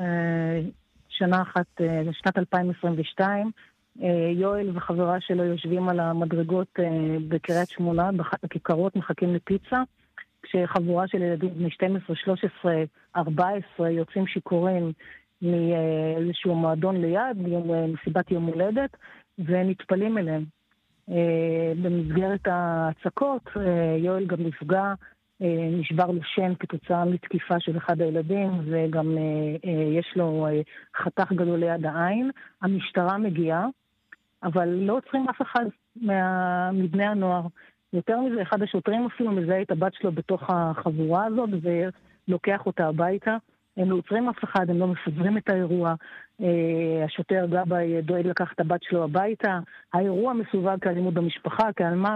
שנת 2022. יואל וחברה שלו יושבים על המדרגות בקריית שמונה, בכיכרות, מחכים לפיצה. כשחבורה של ילדים בני 12, 13, 14 יוצאים שיכורים מאיזשהו מועדון ליד, מסיבת יום הולדת, ונטפלים אליהם. במסגרת ההצקות, יואל גם נפגע, נשבר לו שן כתוצאה מתקיפה של אחד הילדים, וגם יש לו חתך גדול ליד העין. המשטרה מגיעה, אבל לא עוצרים אף אחד מבני הנוער. יותר מזה, אחד השוטרים אפילו מזהה את הבת שלו בתוך החבורה הזאת, ולוקח אותה הביתה. הם לא עוצרים אף אחד, הם לא מפזרים את האירוע. השוטר גבאי דואג לקח את הבת שלו הביתה. האירוע מסווג כאלימות במשפחה, כאלמ"ב.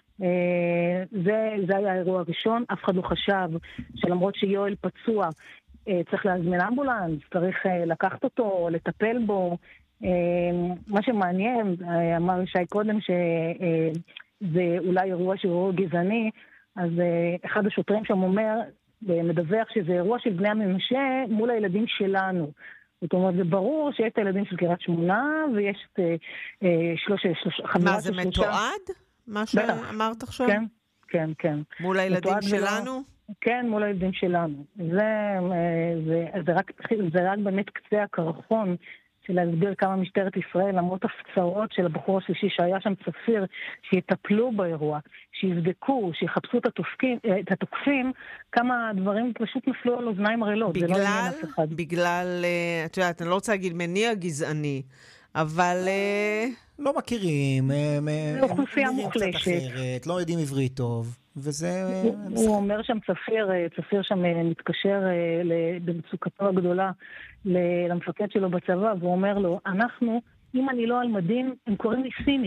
זה היה האירוע הראשון. אף אחד לא חשב שלמרות שיואל פצוע, צריך להזמין אמבולנס, צריך לקחת אותו, לטפל בו. מה שמעניין, אמר שי קודם זה אולי אירוע שהוא אירוע גזעני, אז אחד השוטרים שם אומר, מדווח שזה אירוע של בני המנשה מול הילדים שלנו. זאת אומרת, זה ברור שיש את הילדים של קריית שמונה, ויש את מה, זה מתועד? מה שאמרת עכשיו? כן. מול הילדים שלנו? כן, מול הילדים שלנו. זה רק באמת קצה הקרחון, של להסביר כמה משטרת ישראל, למרות הפצרות של הבחור השלישי שהיה שם צפיר, שיטפלו באירוע, שיבדקו, שיחפשו את התוקפים, כמה דברים פשוט נפלו על אוזניים ערלות. בגלל, את יודעת, אני לא רוצה להגיד מניע גזעני, אבל לא מכירים, אוכלוסייה מוחלשת, לא יודעים עברית טוב, וזה... הוא אומר שם צפיר שם מתקשר במצוקתו הגדולה למפקד שלו בצבא, והוא אומר לו, אם אני לא על מדים, הם קוראים לי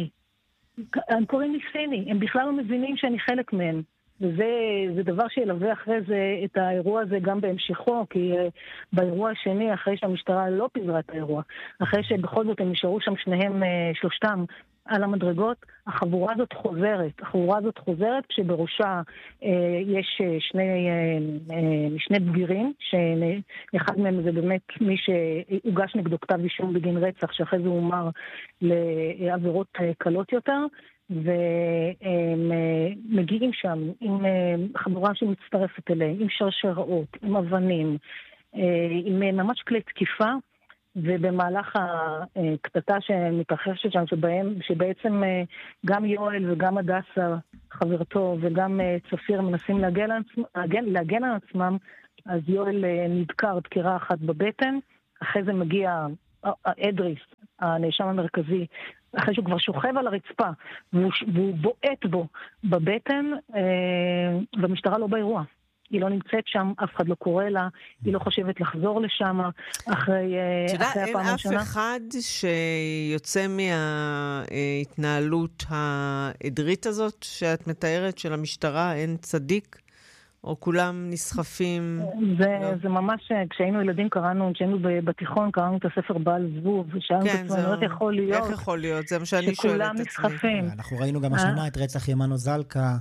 סיני, הם בכלל לא מבינים שאני חלק מהם. וזה דבר שילווה אחרי זה את האירוע הזה גם בהמשכו, כי באירוע השני, אחרי שהמשטרה לא פיזרה את האירוע, אחרי שבכל זאת הם נשארו שם שלושתם על המדרגות, החבורה הזאת חוזרת, כשבראשה יש שני בגירים, שאחד מהם זה באמת מי שהוגש נגדו כתב אישום בגין רצח, שאחרי זה הוא אומר לעבירות קלות יותר, והם מגיעים שם עם חבורה שמצטרפת אליהם, עם שרשראות, עם אבנים, עם ממש כלי תקיפה, ובמהלך הקטטה שמתרחשת שם, שבעצם גם יואל וגם הדסה, חברתו, וגם צפיר מנסים להגן על עצמם, אז יואל נדקר דקירה אחת בבטן, אחרי זה מגיע אדריס, הנאשם המרכזי, אחרי שהוא כבר שוכב על הרצפה, והוא בועט בו בבטן, והמשטרה לא באירוע. היא לא נמצאת שם, אף אחד לא קורא לה, היא לא חושבת לחזור לשם אחרי הפעם הראשונה. אין אף אחד שיוצא מההתנהלות העדרית הזאת שאת מתארת של המשטרה, אין צדיק? או כולם נסחפים? זה ממש, כשהיינו ילדים קראנו, כשהיינו בתיכון קראנו את הספר בעל זבוב, ושאלנו את עצמנו, איך יכול להיות? זה מה שאני שואלת את עצמי. אנחנו ראינו גם השנה את רצח ימנו זלקה,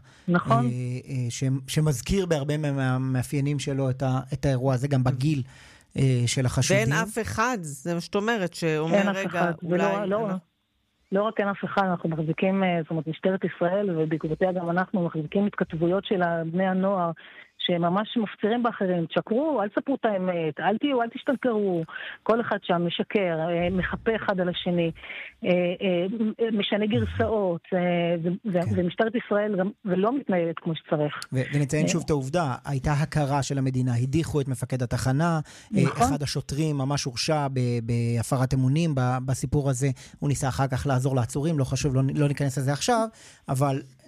שמזכיר בהרבה מהמאפיינים שלו את האירוע הזה, גם בגיל של החשודים. ואין אף אחד, זה מה שאת אומרת, שאומר רגע, אולי... לא רק אין אף אחד, אנחנו מחזיקים, זאת אומרת, משטרת ישראל, ובעקבותיה גם אנחנו מחזיקים התכתבויות של בני הנוער, שממש מפצירים באחרים, תשקרו, אל תספרו את האמת, אל תשתנקרו, כל אחד שם משקר, מחפה אחד על השני, משנה גרסאות, ומשטרת ישראל גם לא מתנהלת כמו שצריך. ונציין שוב את העובדה, הייתה הכרה של המדינה, הדיחו את מפקד התחנה, אחד השוטרים ממש הורשע בהפרת אמונים בסיפור הזה, הוא ניסה אחר כך לעזור לעצורים, לא חשוב, לא ניכנס לזה עכשיו, אבל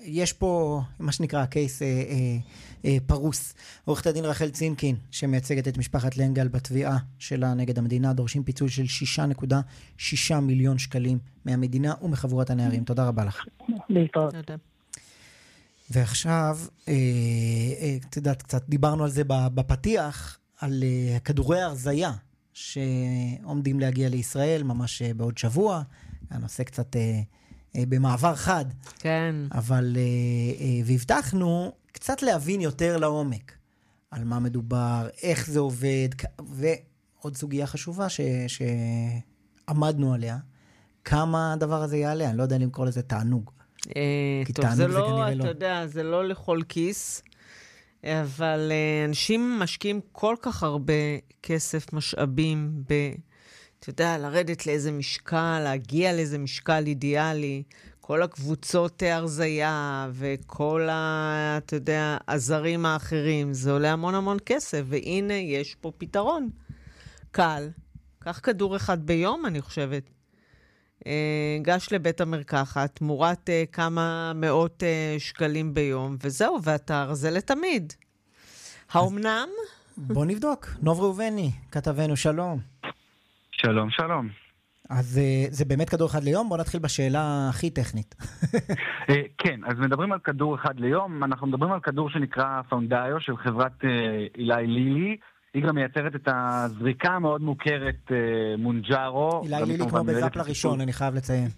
יש פה, מה שנקרא, הקייס פרוס. עורכת הדין רחל צינקין, שמייצגת את משפחת לנגל בתביעה שלה נגד המדינה, דורשים פיצוי של 6.6 מיליון שקלים מהמדינה ומחבורת הנערים. תודה רבה לך. להתראות. ועכשיו, את יודעת, קצת דיברנו על זה בפתיח, על כדורי הרזיה שעומדים להגיע לישראל ממש בעוד שבוע. הנושא קצת במעבר חד. כן. אבל, והבטחנו קצת להבין יותר לעומק על מה מדובר, איך זה עובד, ועוד סוגיה חשובה שעמדנו עליה, כמה הדבר הזה יעלה. אני לא יודע אם לקרוא לזה תענוג. טוב, זה לא, אתה יודע, זה לא לכל כיס, אבל אנשים משקיעים כל כך הרבה כסף, משאבים, אתה יודע, לרדת לאיזה משקל, להגיע לאיזה משקל אידיאלי, כל הקבוצות הרזיה וכל אתה יודע, הזרים האחרים, זה עולה המון המון כסף, והנה יש פה פתרון. קל, קח כדור אחד ביום, אני חושבת. גש לבית המרקחת, תמורת כמה מאות שקלים ביום, וזהו, ואתה רזה לתמיד. האומנם? בוא נבדוק. נוב ראובני, כתבנו, שלום. שלום, שלום. אז זה באמת כדור אחד ליום? בוא נתחיל בשאלה הכי טכנית. כן, אז מדברים על כדור אחד ליום, אנחנו מדברים על כדור שנקרא פאונדאיו של חברת אילי לילי, היא גם מייצרת את הזריקה המאוד מוכרת מונג'ארו. אילי לילי כמו בזאפ לראשון, אני חייב לציין.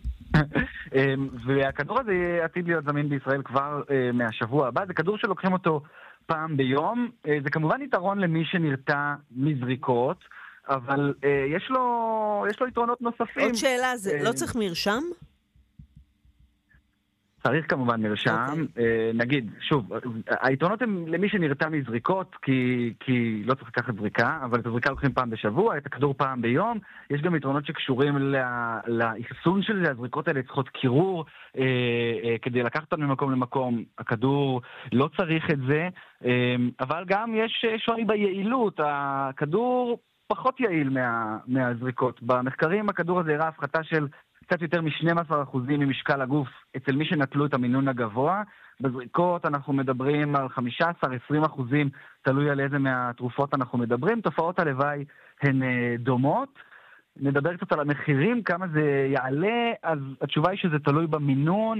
והכדור הזה עתיד להיות זמין בישראל כבר מהשבוע הבא, זה כדור שלוקחים אותו פעם ביום, זה כמובן יתרון למי שנרתע מזריקות, אבל יש לו יתרונות נוספים. עוד שאלה, זה לא צריך מרשם? צריך כמובן מרשם. נגיד, שוב, היתרונות הם למי שנרתע מזריקות, כי לא צריך לקחת זריקה, אבל את הזריקה לוקחים פעם בשבוע, את הכדור פעם ביום. יש גם יתרונות שקשורים לאחסון של זה, הזריקות האלה צריכות קירור, כדי לקחת אותם ממקום למקום. הכדור לא צריך את זה, אבל גם יש שוני ביעילות. הכדור פחות יעיל מהזריקות. במחקרים הכדור הזה הראה הפחתה של קצת יותר מ-12% ממשקל הגוף אצל מי שנטלו את המינון הגבוה. בזריקות אנחנו מדברים על 15-20%, תלוי על איזה מהתרופות אנחנו מדברים. תופעות הלוואי הן דומות. נדבר קצת על המחירים, כמה זה יעלה, אז התשובה היא שזה תלוי במינון,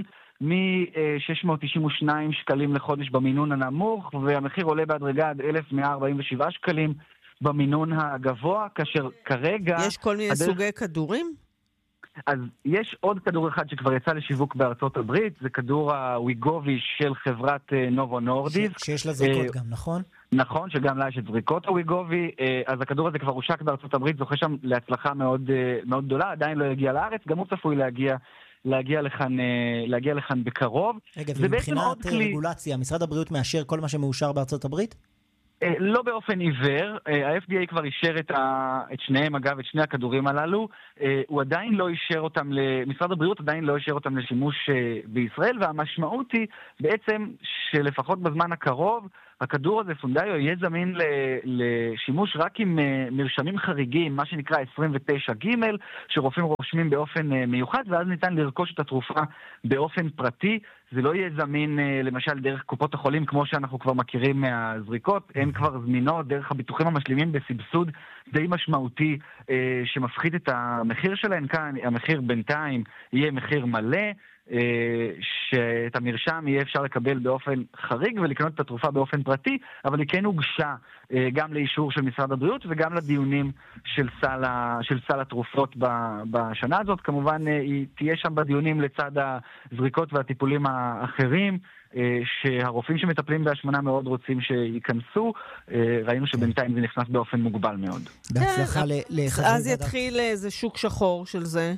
מ-692 שקלים לחודש במינון הנמוך, והמחיר עולה בהדרגה עד 1,147 שקלים במינון הגבוה, כאשר כרגע... יש כל מיני סוגי כדורים? אז יש עוד כדור אחד שכבר יצא לשיווק בארצות הברית, זה כדור הוויגובי של חברת נובו נורדיסק. שיש לה זריקות גם, נכון? נכון, שגם לה יש את זריקות הוויגובי, אז הכדור הזה כבר הושק בארצות הברית, זוכה שם להצלחה מאוד, מאוד גדולה, עדיין לא הגיע לארץ, גם הוא צפוי להגיע לכאן בקרוב. רגע, ומבחינת רגולציה, משרד הבריאות מאשר כל מה שמאושר בארצות הברית? לא באופן עיוור, ה-FDA כבר אישר את שניהם, אגב, את שני הכדורים הללו, הוא עדיין לא אישר אותם, משרד הבריאות עדיין לא אישר אותם לשימוש בישראל, והמשמעות היא בעצם שלפחות בזמן הקרוב, הכדור הזה, פונדאיו, יהיה זמין לשימוש רק עם מרשמים חריגים, מה שנקרא 29ג', שרופאים רושמים באופן מיוחד, ואז ניתן לרכוש את התרופה באופן פרטי. זה לא יהיה זמין למשל דרך קופות החולים, כמו שאנחנו כבר מכירים מהזריקות, הן כבר זמינות דרך הביטוחים המשלימים בסבסוד די משמעותי שמפחית את המחיר שלהן. כאן המחיר בינתיים יהיה מחיר מלא, שאת המרשם יהיה אפשר לקבל באופן חריג ולקנות את התרופה באופן פרטי, אבל היא כן הוגשה גם לאישור של משרד הבריאות וגם לדיונים של סל התרופות בשנה הזאת. כמובן היא תהיה שם בדיונים לצד הזריקות והטיפולים האחרים שהרופאים שמטפלים בהשמנה מאוד רוצים שייכנסו. ראינו שבינתיים זה נכנס באופן מוגבל מאוד. בהצלחה אז יתחיל איזה שוק שחור של זה.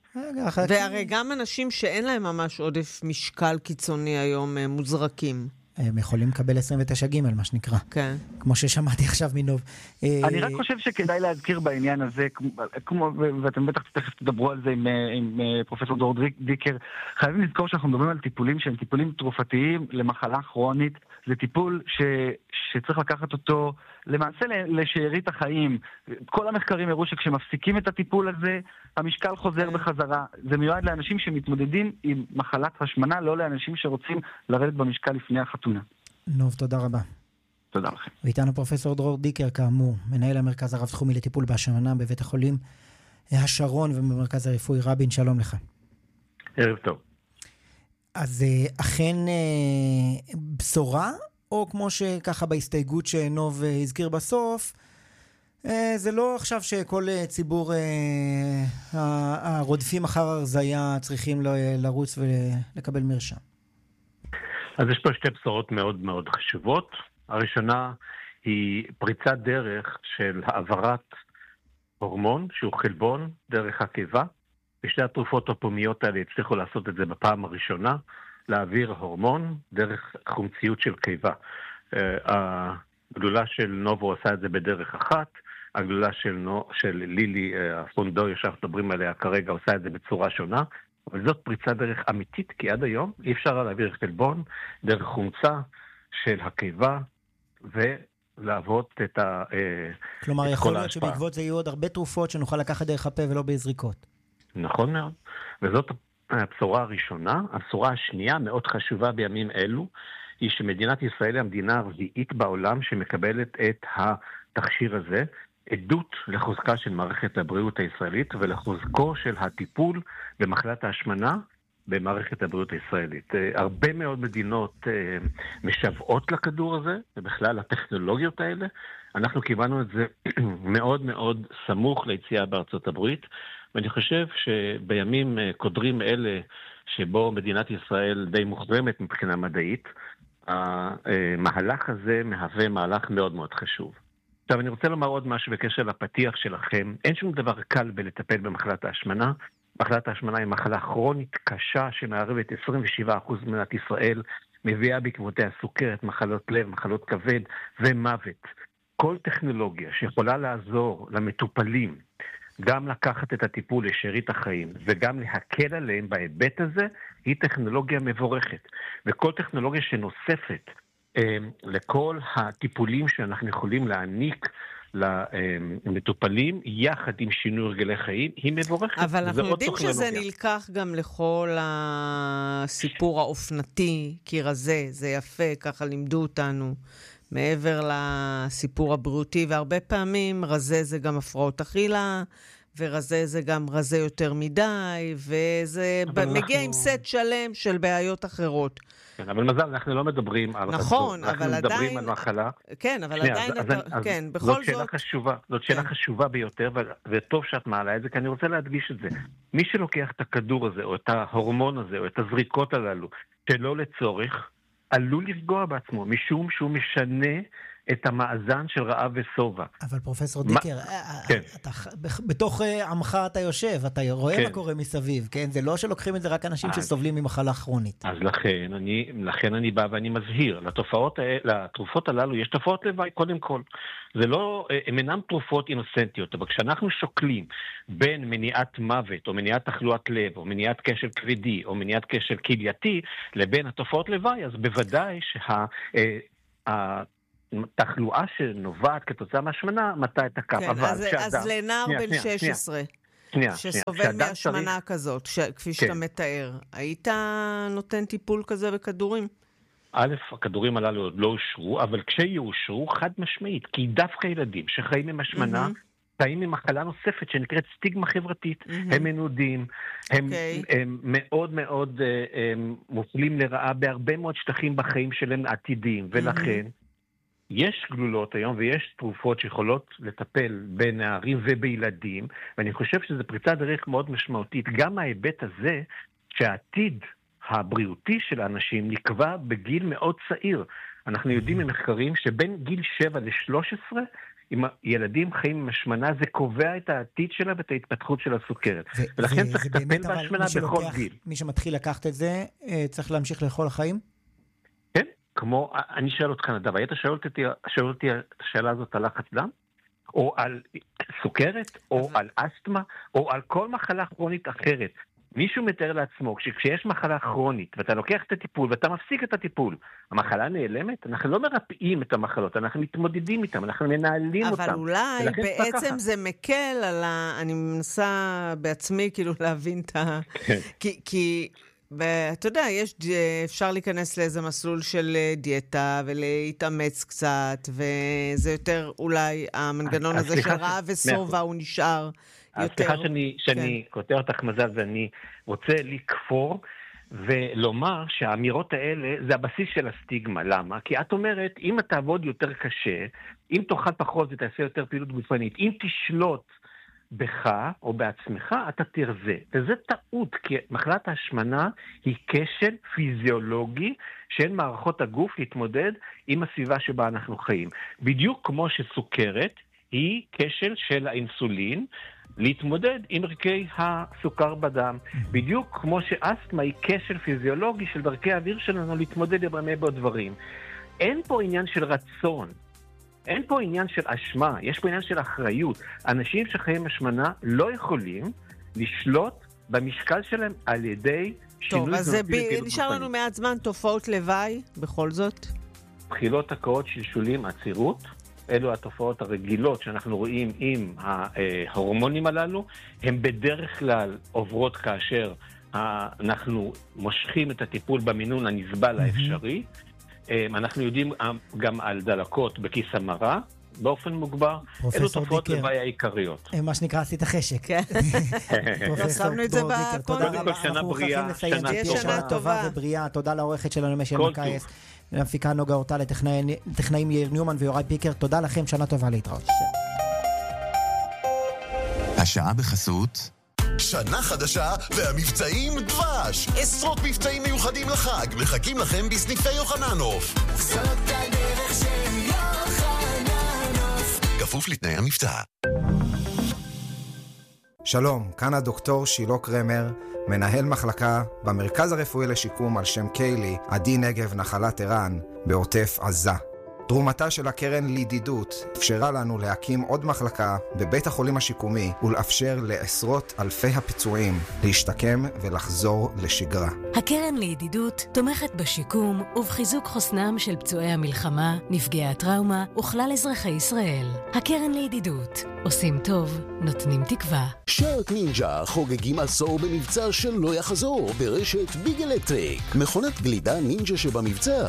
והרי גם אנשים שאין להם ממש עודף משקל קיצוני היום מוזרקים. הם יכולים לקבל 29 ג' מה שנקרא. כן. כמו ששמעתי עכשיו מנוב. אני רק חושב שכדאי להזכיר בעניין הזה, ואתם בטח תכף תדברו על זה עם פרופסור דרור דיקר, חייבים לזכור שאנחנו מדברים על טיפולים שהם טיפולים תרופתיים למחלה כרונית. זה טיפול שצריך לקחת אותו למעשה לשארית החיים. כל המחקרים הראו שכשמפסיקים את הטיפול הזה, המשקל חוזר בחזרה. זה מיועד לאנשים שמתמודדים עם מחלת השמנה, לא לאנשים שרוצים לרדת במשקל לפני החתונה. נוב, תודה רבה. תודה לכם. ואיתנו פרופסור דרור דיקר, כאמור, מנהל המרכז הרב-תחומי לטיפול בהשמנה בבית החולים השרון ובמרכז הרפואי רבין. שלום לך. ערב טוב. אז אכן בשורה, או כמו שככה בהסתייגות שנוב הזכיר בסוף, זה לא עכשיו שכל ציבור הרודפים אחר הרזיה צריכים לרוץ ולקבל מרשם. אז יש פה שתי בשורות מאוד מאוד חשובות. הראשונה היא פריצת דרך של העברת הורמון, שהוא חלבון, דרך הקיבה. ושתי התרופות הפומיות האלה הצליחו לעשות את זה בפעם הראשונה, להעביר הורמון דרך חומציות של קיבה. הגלולה של נובו עושה את זה בדרך אחת, הגלולה של לילי הפונדוי שאנחנו מדברים עליה כרגע עושה את זה בצורה שונה, אבל זאת פריצת דרך אמיתית, כי עד היום אי אפשר להעביר חלבון דרך חומצה של הקיבה ולעבוד את כלומר, יכול להיות שבעקבות זה יהיו עוד הרבה תרופות שנוכל לקחת דרך הפה ולא בזריקות. נכון מאוד. וזאת הבשורה הראשונה. הבשורה השנייה, מאוד חשובה בימים אלו, היא שמדינת ישראל היא המדינה הרביעית בעולם שמקבלת את התכשיר הזה, עדות לחוזקה של מערכת הבריאות הישראלית ולחוזקו של הטיפול במחלת ההשמנה במערכת הבריאות הישראלית. הרבה מאוד מדינות משוועות לכדור הזה, ובכלל הטכנולוגיות האלה. אנחנו קיבלנו את זה מאוד מאוד סמוך ליציאה בארצות הברית, ואני חושב שבימים קודרים אלה, שבו מדינת ישראל די מוחרמת מבחינה מדעית, המהלך הזה מהווה מהלך מאוד מאוד חשוב. עכשיו, אני רוצה לומר עוד משהו בקשר לפתיח שלכם. אין שום דבר קל בלטפל במחלת ההשמנה. מחלת ההשמנה היא מחלה כרונית קשה שמערבת 27% ממדינת ישראל, מביאה בעקבותיה סוכרת, מחלות לב, מחלות כבד ומוות. כל טכנולוגיה שיכולה לעזור למטופלים גם לקחת את הטיפול לשארית החיים וגם להקל עליהם בהיבט הזה, היא טכנולוגיה מבורכת. וכל טכנולוגיה שנוספת לכל הטיפולים שאנחנו יכולים להעניק למטופלים, יחד עם שינוי הרגלי חיים, היא מבורכת. אבל אנחנו יודעים שזה נלקח גם לכל הסיפור האופנתי, כי רזה, זה יפה, ככה לימדו אותנו, מעבר לסיפור הבריאותי, והרבה פעמים רזה זה גם הפרעות אכילה, ורזה זה גם רזה יותר מדי, וזה מגיע עם סט שלם של בעיות אחרות. כן, אבל מזל, אנחנו לא מדברים על נכון, אבל עדיין... אנחנו מדברים על מחלה. כן, אבל עדיין... כן, בכל זאת... זאת שאלה חשובה ביותר, וטוב שאת מעלה את זה, כי אני רוצה להדגיש את זה. מי שלוקח את הכדור הזה, או את ההורמון הזה, או את הזריקות הללו, שלא לצורך, עלול לפגוע בעצמו, משום שהוא משנה את המאזן של רעב וסובה. אבל פרופסור דיקר, בתוך עמך אתה יושב, אתה רואה מה קורה מסביב, כן? זה לא שלוקחים את זה רק אנשים שסובלים ממחלה כרונית. אז לכן אני בא ואני מזהיר, לתרופות הללו יש תופעות לוואי קודם כל. זה לא, הם אינם תרופות אינוסנטיות, אבל כשאנחנו שוקלים בין מניעת מוות, או מניעת תחלואת לב, או מניעת כשל כבדי, או מניעת כשל כלייתי, לבין התופעות לוואי, אז בוודאי תחלואה שנובעת כתוצאה מהשמנה, מטה את הקו. כן, אז לנער בן 16, שסובל מהשמנה כזאת, כפי שאתה מתאר, היית נותן טיפול כזה בכדורים? א', הכדורים הללו עוד לא אושרו, אבל כשיאושרו חד משמעית, כי דווקא ילדים שחיים עם השמנה, חיים עם מחלה נוספת שנקראת סטיגמה חברתית, הם מנודים, הם מאוד מאוד מופלים לרעה בהרבה מאוד שטחים בחיים שלהם עתידיים, ולכן יש גלולות היום ויש תרופות שיכולות לטפל בנערים ובילדים, ואני חושב שזה פריצת דרך מאוד משמעותית. גם ההיבט הזה שהעתיד הבריאותי של האנשים נקבע בגיל מאוד צעיר. אנחנו יודעים ממחקרים שבין גיל 7 ל-13, אם ילדים חיים עם השמנה, זה קובע את העתיד שלה ואת ההתפתחות של הסוכרת. ולכן צריך לטפל בהשמנה בכל גיל. מי שמתחיל לקחת את זה, צריך להמשיך לאכול החיים? כן, כמו, אני שואל אותך נדב, היית שואל אותי השאלה הזאת על לחץ דם? או על סוכרת, או על אסתמה, או על כל מחלה כרונית אחרת. מישהו מתאר לעצמו, כשיש מחלה כרונית, ואתה לוקח את הטיפול, ואתה מפסיק את הטיפול, המחלה נעלמת? אנחנו לא מרפאים את המחלות, אנחנו מתמודדים איתם, אנחנו מנהלים אותם. אבל אולי בעצם זה מקל על אני מנסה בעצמי כאילו להבין את ה... כי אתה יודע, אפשר להיכנס לאיזה מסלול של דיאטה ולהתאמץ קצת, וזה יותר אולי המנגנון הזה של רעב וסובה הוא נשאר יותר. סליחה שאני כותר אותך מזל, ואני רוצה לכפור ולומר שהאמירות האלה זה הבסיס של הסטיגמה. למה? כי את אומרת, אם אתה תעבוד יותר קשה, אם תאכל פחות ותעשה יותר פעילות גופנית, אם תשלוט בך או בעצמך, אתה תרזה. וזה טעות, כי מחלת ההשמנה היא כשל פיזיולוגי של מערכות הגוף להתמודד עם הסביבה שבה אנחנו חיים. בדיוק כמו שסוכרת היא כשל של האינסולין להתמודד עם ערכי הסוכר בדם. בדיוק כמו שאסתמה היא כשל פיזיולוגי של דרכי האוויר שלנו להתמודד עם הרבה דברים. אין פה עניין של רצון. אין פה עניין של אשמה, יש פה עניין של אחריות. אנשים שחיים השמנה לא יכולים לשלוט במשקל שלהם על ידי שינוי. טוב, אז נשאר לנו מעט זמן, תופעות לוואי, בכל זאת. בחילות, הקאות, שלשולים, עצירות. אלו התופעות הרגילות שאנחנו רואים עם ההורמונים הללו. הן בדרך כלל עוברות כאשר אנחנו מושכים את הטיפול במינון הנסבל האפשרי. אנחנו יודעים גם על דלקות בכיס המרה, באופן מוגבר. אלו תופעות לוואי העיקריות. מה שנקרא עשית חשק. שמנו את זה קודם כל שנה בריאה, שנה טובה ובריאה. תודה לעורכת שלנו משל מקייס, למפיקה נוגה אורטל, לטכנאים יאיר ניומן ויוראי פיקר. תודה לכם, שנה טובה, להתראות. השעה בחסות שנה חדשה והמבצעים דבש. עשרות מבצעים מיוחדים לחג מחכים לכם בסניפי יוחננוף. זאת הדרך של יוחננוף. כפוף לתנאי המבצע. שלום, כאן הדוקטור שילה קרמר, מנהל מחלקה במרכז הרפואי לשיקום על שם קיילי, עדי נגב נחלת ערן, בעוטף עזה. תרומתה של הקרן לידידות אפשרה לנו להקים עוד מחלקה בבית החולים השיקומי ולאפשר לעשרות אלפי הפצועים להשתקם ולחזור לשגרה. הקרן לידידות תומכת בשיקום ובחיזוק חוסנם של פצועי המלחמה, נפגעי הטראומה וכלל אזרחי ישראל. הקרן לידידות, עושים טוב, נותנים תקווה. שרק נינג'ה חוגגים עשור במבצע שלא יחזור ברשת ביג אלקטריק. מכונת גלידה נינג'ה שבמבצע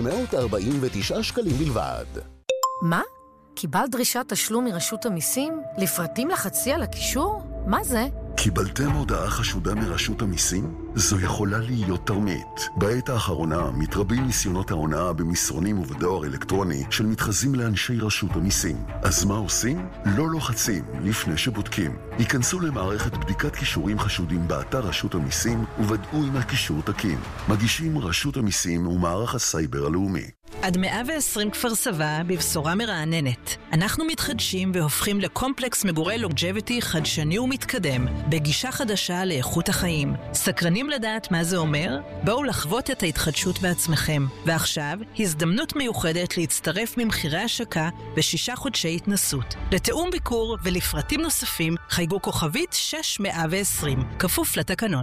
ב-849 שקלים בלבד. מה? קיבלת דרישת תשלום מרשות המיסים? לפרטים לחצי על הקישור? מה זה? קיבלתם הודעה חשודה מרשות המיסים? זו יכולה להיות תרמית. בעת האחרונה מתרבים ניסיונות ההונאה במסרונים ובדואר אלקטרוני של מתחזים לאנשי רשות המיסים. אז מה עושים? לא לוחצים לפני שבודקים. היכנסו למערכת בדיקת קישורים חשודים באתר רשות המיסים וודאו אם הקישור תקין. מגישים רשות המיסים ומערך הסייבר הלאומי. עד 120 כפר סבא בבשורה מרעננת. אנחנו מתחדשים והופכים לקומפלקס מגורי לונג'ביטי חדשני ומתקדם, בגישה חדשה לאיכות החיים. סקרנים לדעת מה זה אומר? בואו לחוות את ההתחדשות בעצמכם. ועכשיו, הזדמנות מיוחדת להצטרף ממחירי השקה ב6 חודשי התנסות. לתאום ביקור ולפרטים נוספים, חייגו כוכבית 6120, כפוף לתקנון.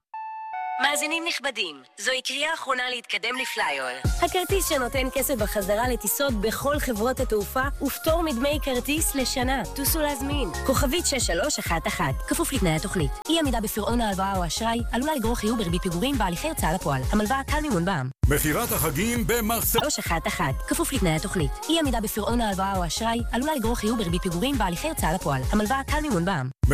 מאזינים נכבדים, זוהי קריאה אחרונה להתקדם לפלייר. הכרטיס שנותן כסף בחזרה לטיסות בכל חברות התעופה ופטור מדמי כרטיס לשנה. טוסו להזמין. כוכבית 6311, כפוף לתנאי התוכנית. אי עמידה בפירעון ההלוואה או אשראי עלולה לגרור חיוב בריבית פיגורים בהליכי הוצאה לפועל. המלווה קל מימון בע"מ. מחירת החגים במחסן 311, כפוף לתנאי התוכנית. אי עמידה בפירעון ההלוואה או אשראי עלולה לגרור חיוב בריבית פיגורים בהליכי הוצאה לפועל. המלווה קל מימון בע"מ.